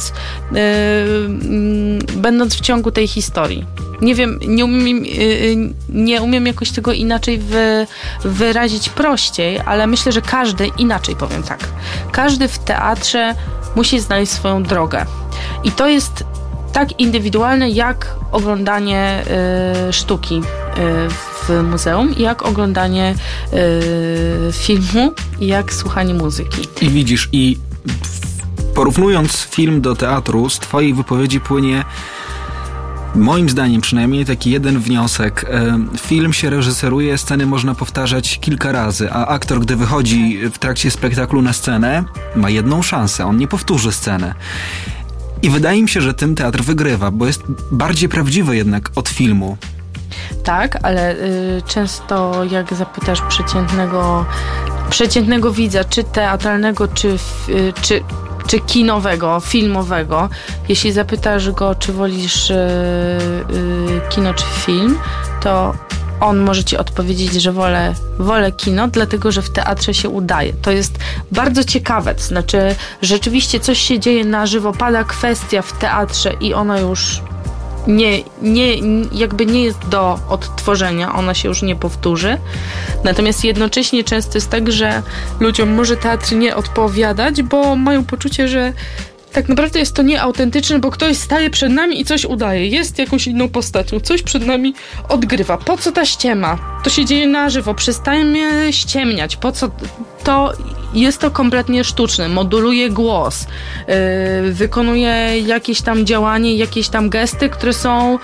będąc w ciągu tej historii. Nie wiem, nie umiem jakoś tego inaczej wyrazić prościej, ale myślę, że każdy w teatrze musi znaleźć swoją drogę. I to jest tak indywidualne, jak oglądanie sztuki w muzeum, jak oglądanie filmu, jak słuchanie muzyki. I widzisz, porównując film do teatru, z twojej wypowiedzi płynie, moim zdaniem przynajmniej, taki jeden wniosek. Film się reżyseruje, sceny można powtarzać kilka razy, a aktor, gdy wychodzi w trakcie spektaklu na scenę, ma jedną szansę, on nie powtórzy sceny. I wydaje mi się, że tym teatr wygrywa, bo jest bardziej prawdziwy jednak od filmu. Tak, ale często jak zapytasz przeciętnego widza, czy teatralnego, czy kinowego, filmowego, jeśli zapytasz go, czy wolisz kino, czy film, to on może ci odpowiedzieć, że wolę kino, dlatego że w teatrze się udaje. To jest bardzo ciekawe, to znaczy rzeczywiście coś się dzieje na żywo, pada kwestia w teatrze i ona już jakby nie jest do odtworzenia, ona się już nie powtórzy. Natomiast jednocześnie często jest tak, że ludziom może teatr nie odpowiadać, bo mają poczucie, że tak naprawdę jest to nieautentyczne, bo ktoś staje przed nami i coś udaje. Jest jakąś inną postacią, coś przed nami odgrywa. Po co ta ściema? To się dzieje na żywo, przestańmy ściemniać. Po co? Jest to kompletnie sztuczne. Moduluje głos, wykonuje jakieś tam działanie, jakieś tam gesty, które są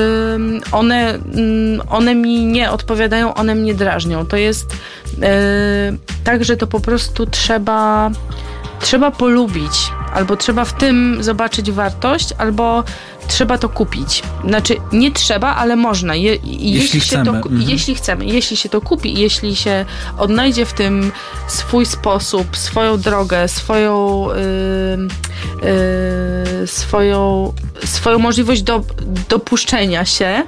one mi nie odpowiadają, one mnie drażnią. To jest tak, że to po prostu trzeba polubić, albo trzeba w tym zobaczyć wartość, albo trzeba to kupić. Znaczy, nie trzeba, ale można. Jeśli chcemy. Jeśli się to kupi, jeśli się odnajdzie w tym swój sposób, swoją drogę, swoją możliwość dopuszczenia się,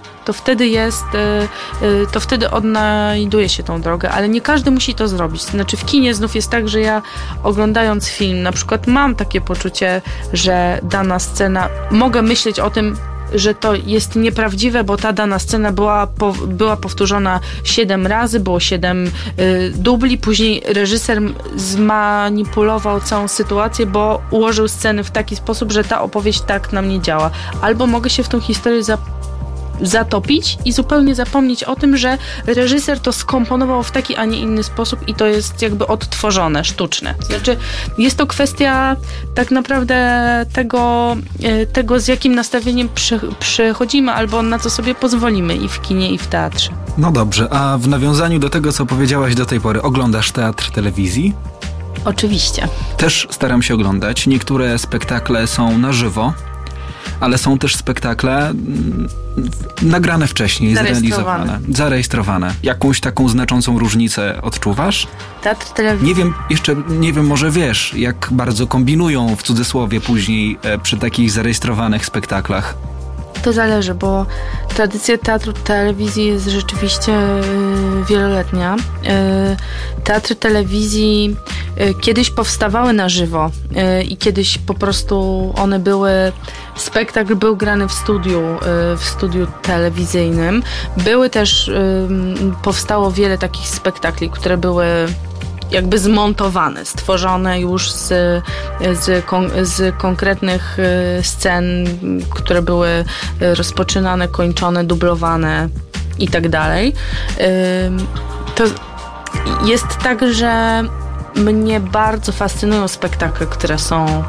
to wtedy odnajduje się tą drogę, ale nie każdy musi to zrobić. Znaczy w kinie znów jest tak, że ja oglądając film, na przykład mam takie poczucie, że dana scena, mogę myśleć o tym, że to jest nieprawdziwe, bo ta dana scena była powtórzona 7 razy, było 7 dubli, później reżyser zmanipulował całą sytuację, bo ułożył sceny w taki sposób, że ta opowieść tak na mnie działa. Albo mogę się w tą historię zatopić i zupełnie zapomnieć o tym, że reżyser to skomponował w taki, a nie inny sposób i to jest jakby odtworzone, sztuczne. Znaczy, jest to kwestia tak naprawdę tego z jakim nastawieniem przychodzimy albo na co sobie pozwolimy i w kinie, i w teatrze. No dobrze, a w nawiązaniu do tego, co powiedziałaś do tej pory, oglądasz teatr telewizji? Oczywiście. Też staram się oglądać. Niektóre spektakle są na żywo, ale są też spektakle nagrane wcześniej, zarejestrowane. Jakąś taką znaczącą różnicę odczuwasz? Teatr telewizji. Nie wiem, może wiesz, jak bardzo kombinują w cudzysłowie później przy takich zarejestrowanych spektaklach. To zależy, bo tradycja teatru telewizji jest rzeczywiście wieloletnia. Teatry telewizji kiedyś powstawały na żywo i kiedyś po prostu one były, spektakl był grany w studiu telewizyjnym. Były też, powstało wiele takich spektakli, które były jakby zmontowane, stworzone już z konkretnych scen, które były rozpoczynane, kończone, dublowane i tak dalej. To jest tak, że mnie bardzo fascynują spektakle, które są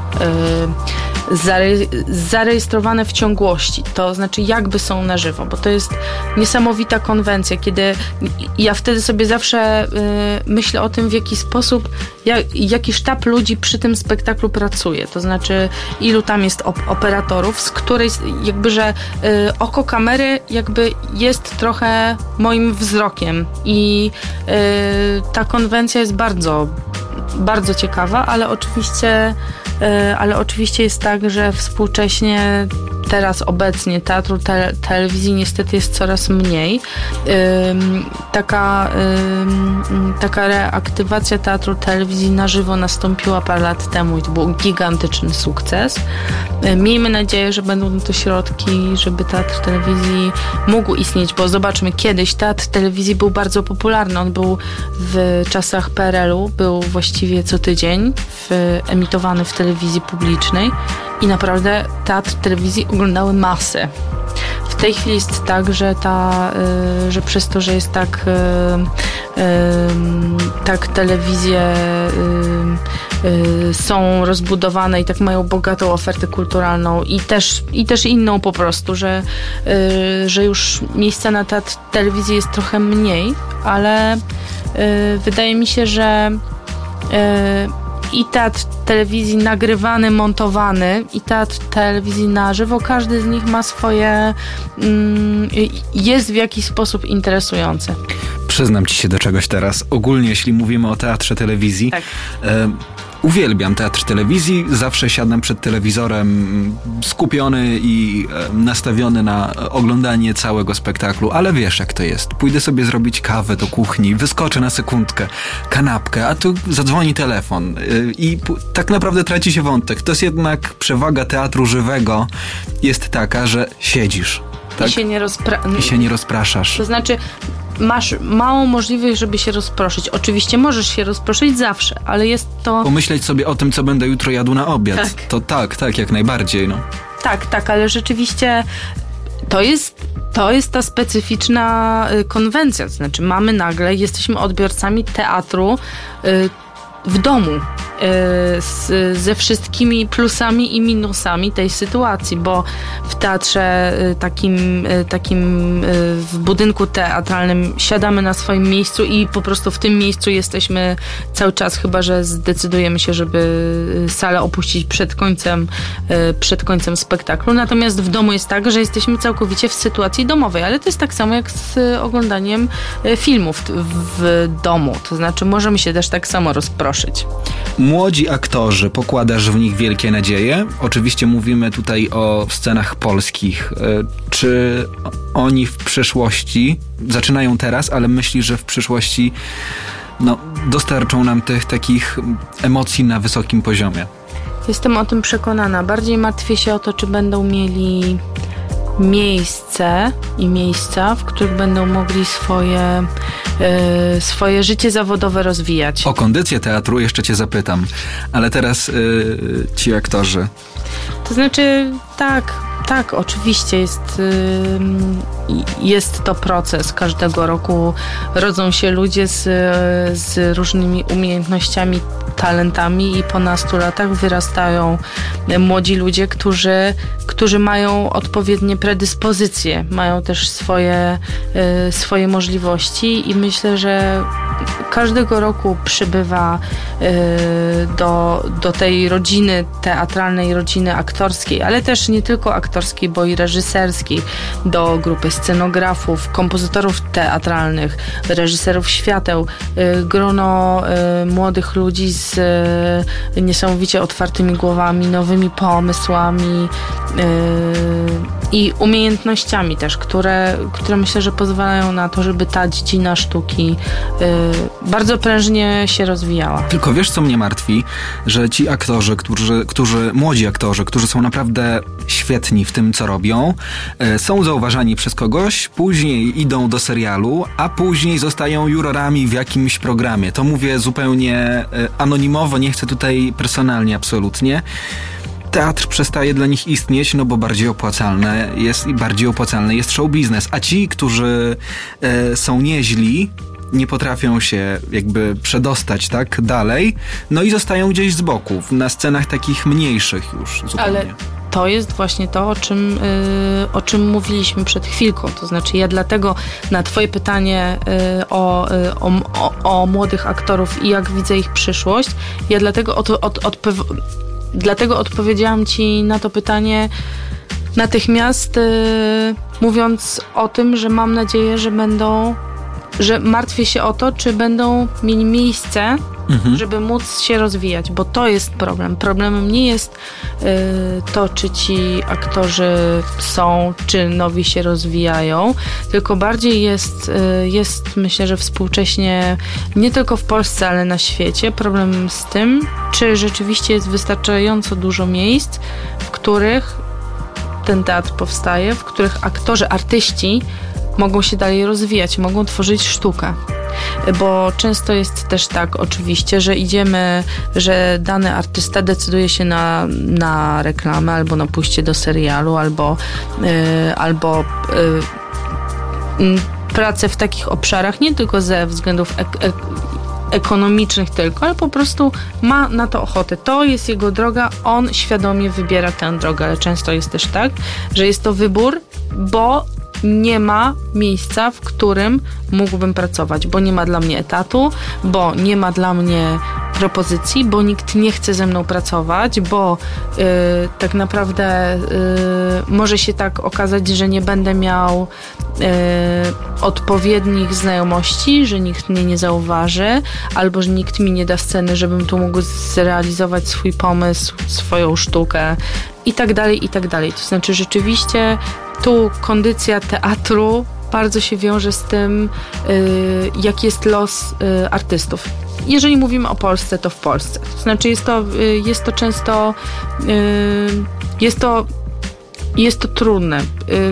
zarejestrowane w ciągłości, to znaczy jakby są na żywo, bo to jest niesamowita konwencja, kiedy ja wtedy sobie zawsze myślę o tym, w jaki sposób, jaki sztab ludzi przy tym spektaklu pracuje, to znaczy ilu tam jest operatorów, z której jakby, że oko kamery jakby jest trochę moim wzrokiem i ta konwencja jest bardzo, bardzo ciekawa, ale oczywiście jest tak, że współcześnie obecnie teatru telewizji niestety jest coraz mniej. Taka reaktywacja teatru telewizji na żywo nastąpiła parę lat temu i to był gigantyczny sukces. Miejmy nadzieję, że będą to środki, żeby teatr telewizji mógł istnieć, bo zobaczmy, kiedyś teatr telewizji był bardzo popularny. On był w czasach PRL-u, był właściwie co tydzień emitowany w telewizji publicznej i naprawdę teatr telewizji oglądały masy. W tej chwili jest tak, że że przez to, że jest tak telewizje są rozbudowane i tak mają bogatą ofertę kulturalną i też inną po prostu, że już miejsca na teatr telewizji jest trochę mniej, ale wydaje mi się, że i teatr telewizji nagrywany, montowany i teatr telewizji na żywo, każdy z nich ma swoje, jest w jakiś sposób interesujący. Przyznam ci się do czegoś teraz. Ogólnie, jeśli mówimy o teatrze telewizji, tak. Uwielbiam teatr telewizji, zawsze siadam przed telewizorem skupiony i nastawiony na oglądanie całego spektaklu, ale wiesz jak to jest. Pójdę sobie zrobić kawę do kuchni, wyskoczę na sekundkę, kanapkę, a tu zadzwoni telefon i tak naprawdę traci się wątek. To jest jednak przewaga teatru żywego jest taka, że siedzisz. Tak? I się nie rozpraszasz. To znaczy masz małą możliwość, żeby się rozproszyć. Oczywiście możesz się rozproszyć zawsze, ale jest to... Pomyśleć sobie o tym, co będę jutro jadł na obiad. Tak. To tak, jak najbardziej. No. Tak, ale rzeczywiście to jest ta specyficzna konwencja. To znaczy jesteśmy odbiorcami teatru w domu. Ze wszystkimi plusami i minusami tej sytuacji, bo w teatrze takim w budynku teatralnym siadamy na swoim miejscu i po prostu w tym miejscu jesteśmy cały czas, chyba że zdecydujemy się, żeby salę opuścić przed końcem spektaklu. Natomiast w domu jest tak, że jesteśmy całkowicie w sytuacji domowej, ale to jest tak samo jak z oglądaniem filmów w domu. To znaczy możemy się też tak samo rozproszyć. Młodzi aktorzy, pokładasz w nich wielkie nadzieje? Oczywiście mówimy tutaj o scenach polskich. Czy oni w przyszłości, zaczynają teraz, ale myślisz, że w przyszłości dostarczą nam tych takich emocji na wysokim poziomie? Jestem o tym przekonana. Bardziej martwię się o to, czy będą mieli miejsca, w których będą mogli swoje życie zawodowe rozwijać. O kondycję teatru jeszcze cię zapytam, ale teraz ci aktorzy. To znaczy, tak, oczywiście jest to proces. Każdego roku rodzą się ludzie z różnymi umiejętnościami, talentami i po nastu latach wyrastają młodzi ludzie, którzy mają odpowiednie predyspozycje, mają też swoje możliwości i myślę, że każdego roku przybywa do tej rodziny teatralnej, rodziny aktorskiej, ale też nie tylko aktorskiej, bo i reżyserskiej, do grupy scenografów, kompozytorów teatralnych, reżyserów świateł, grono młodych ludzi z niesamowicie otwartymi głowami, nowymi pomysłami i umiejętnościami też, które myślę, że pozwalają na to, żeby ta dziedzina sztuki bardzo prężnie się rozwijała. Tylko wiesz, co mnie martwi? Że ci aktorzy, młodzi aktorzy, którzy są naprawdę świetni w tym, co robią, są zauważani przez kogoś, później idą do serialu, a później zostają jurorami w jakimś programie. To mówię zupełnie anonimowo, nie chcę tutaj personalnie absolutnie. Teatr przestaje dla nich istnieć, bo bardziej opłacalny jest show biznes, a ci, którzy są nieźli, nie potrafią się jakby przedostać tak dalej, i zostają gdzieś z boku, na scenach takich mniejszych już zupełnie. Ale to jest właśnie to, o czym mówiliśmy przed chwilką. To znaczy ja dlatego na twoje pytanie o młodych aktorów i jak widzę ich przyszłość, ja dlatego odpowiedziałam ci na to pytanie natychmiast, mówiąc o tym, że mam nadzieję, że martwię się o to, czy będą mieli miejsce, żeby móc się rozwijać, bo to jest problem. Problemem nie jest to, czy ci aktorzy są, czy nowi się rozwijają, tylko bardziej jest myślę, że współcześnie nie tylko w Polsce, ale na świecie problem z tym, czy rzeczywiście jest wystarczająco dużo miejsc, w których ten teatr powstaje, w których artyści mogą się dalej rozwijać, mogą tworzyć sztukę. Bo często jest też tak oczywiście, że dany artysta decyduje się na reklamę, albo na pójście do serialu, albo pracę w takich obszarach, nie tylko ze względów ekonomicznych tylko, ale po prostu ma na to ochotę. To jest jego droga, on świadomie wybiera tę drogę, ale często jest też tak, że jest to wybór, bo nie ma miejsca, w którym mógłbym pracować, bo nie ma dla mnie etatu, bo nie ma dla mnie propozycji, bo nikt nie chce ze mną pracować, bo tak naprawdę może się tak okazać, że nie będę miał odpowiednich znajomości, że nikt mnie nie zauważy, albo że nikt mi nie da sceny, żebym tu mógł zrealizować swój pomysł, swoją sztukę i tak dalej, i tak dalej. To znaczy rzeczywiście tu kondycja teatru bardzo się wiąże z tym, jaki jest los artystów. Jeżeli mówimy o Polsce, to w Polsce. To znaczy jest to często jest to trudne.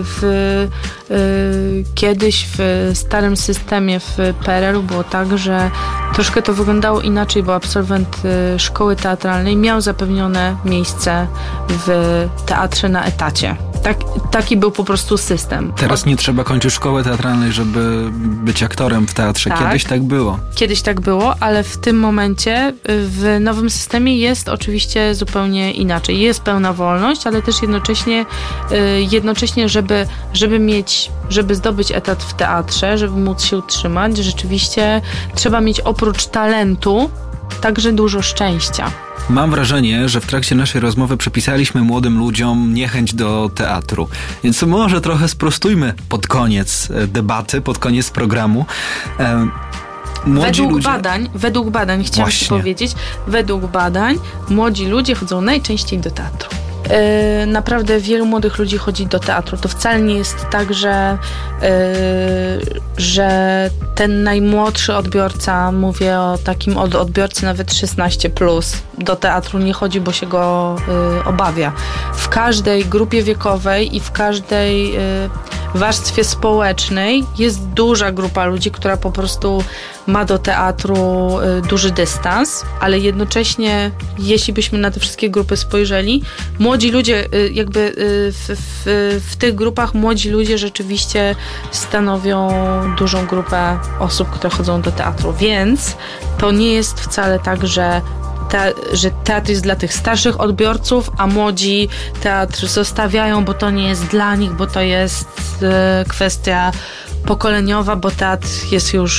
Kiedyś w starym systemie w PRL-u było tak, że troszkę to wyglądało inaczej, bo absolwent szkoły teatralnej miał zapewnione miejsce w teatrze na etacie. Taki był po prostu system. Teraz nie trzeba kończyć szkoły teatralnej, żeby być aktorem w teatrze. Tak. Kiedyś tak było. Kiedyś tak było, ale w tym momencie w nowym systemie jest oczywiście zupełnie inaczej. Jest pełna wolność, ale też jednocześnie żeby zdobyć etat w teatrze, żeby móc się utrzymać, rzeczywiście trzeba mieć oprócz talentu także dużo szczęścia. Mam wrażenie, że w trakcie naszej rozmowy przypisaliśmy młodym ludziom niechęć do teatru. Więc może trochę sprostujmy pod koniec debaty, pod koniec programu. Według badań chciałam ci powiedzieć, według badań młodzi ludzie chodzą najczęściej do teatru. Naprawdę wielu młodych ludzi chodzi do teatru. To wcale nie jest tak, że ten najmłodszy odbiorca, mówię o takim odbiorcy nawet 16+, do teatru nie chodzi, bo się go obawia. W każdej grupie wiekowej i w każdej warstwie społecznej jest duża grupa ludzi, która po prostu ma do teatru duży dystans, ale jednocześnie, jeśli byśmy na te wszystkie grupy spojrzeli, młodzi ludzie, jakby w tych grupach młodzi ludzie rzeczywiście stanowią dużą grupę osób, które chodzą do teatru, więc to nie jest wcale tak, że teatr jest dla tych starszych odbiorców, a młodzi teatr zostawiają, bo to nie jest dla nich, bo to jest kwestia pokoleniowa, bo teatr jest już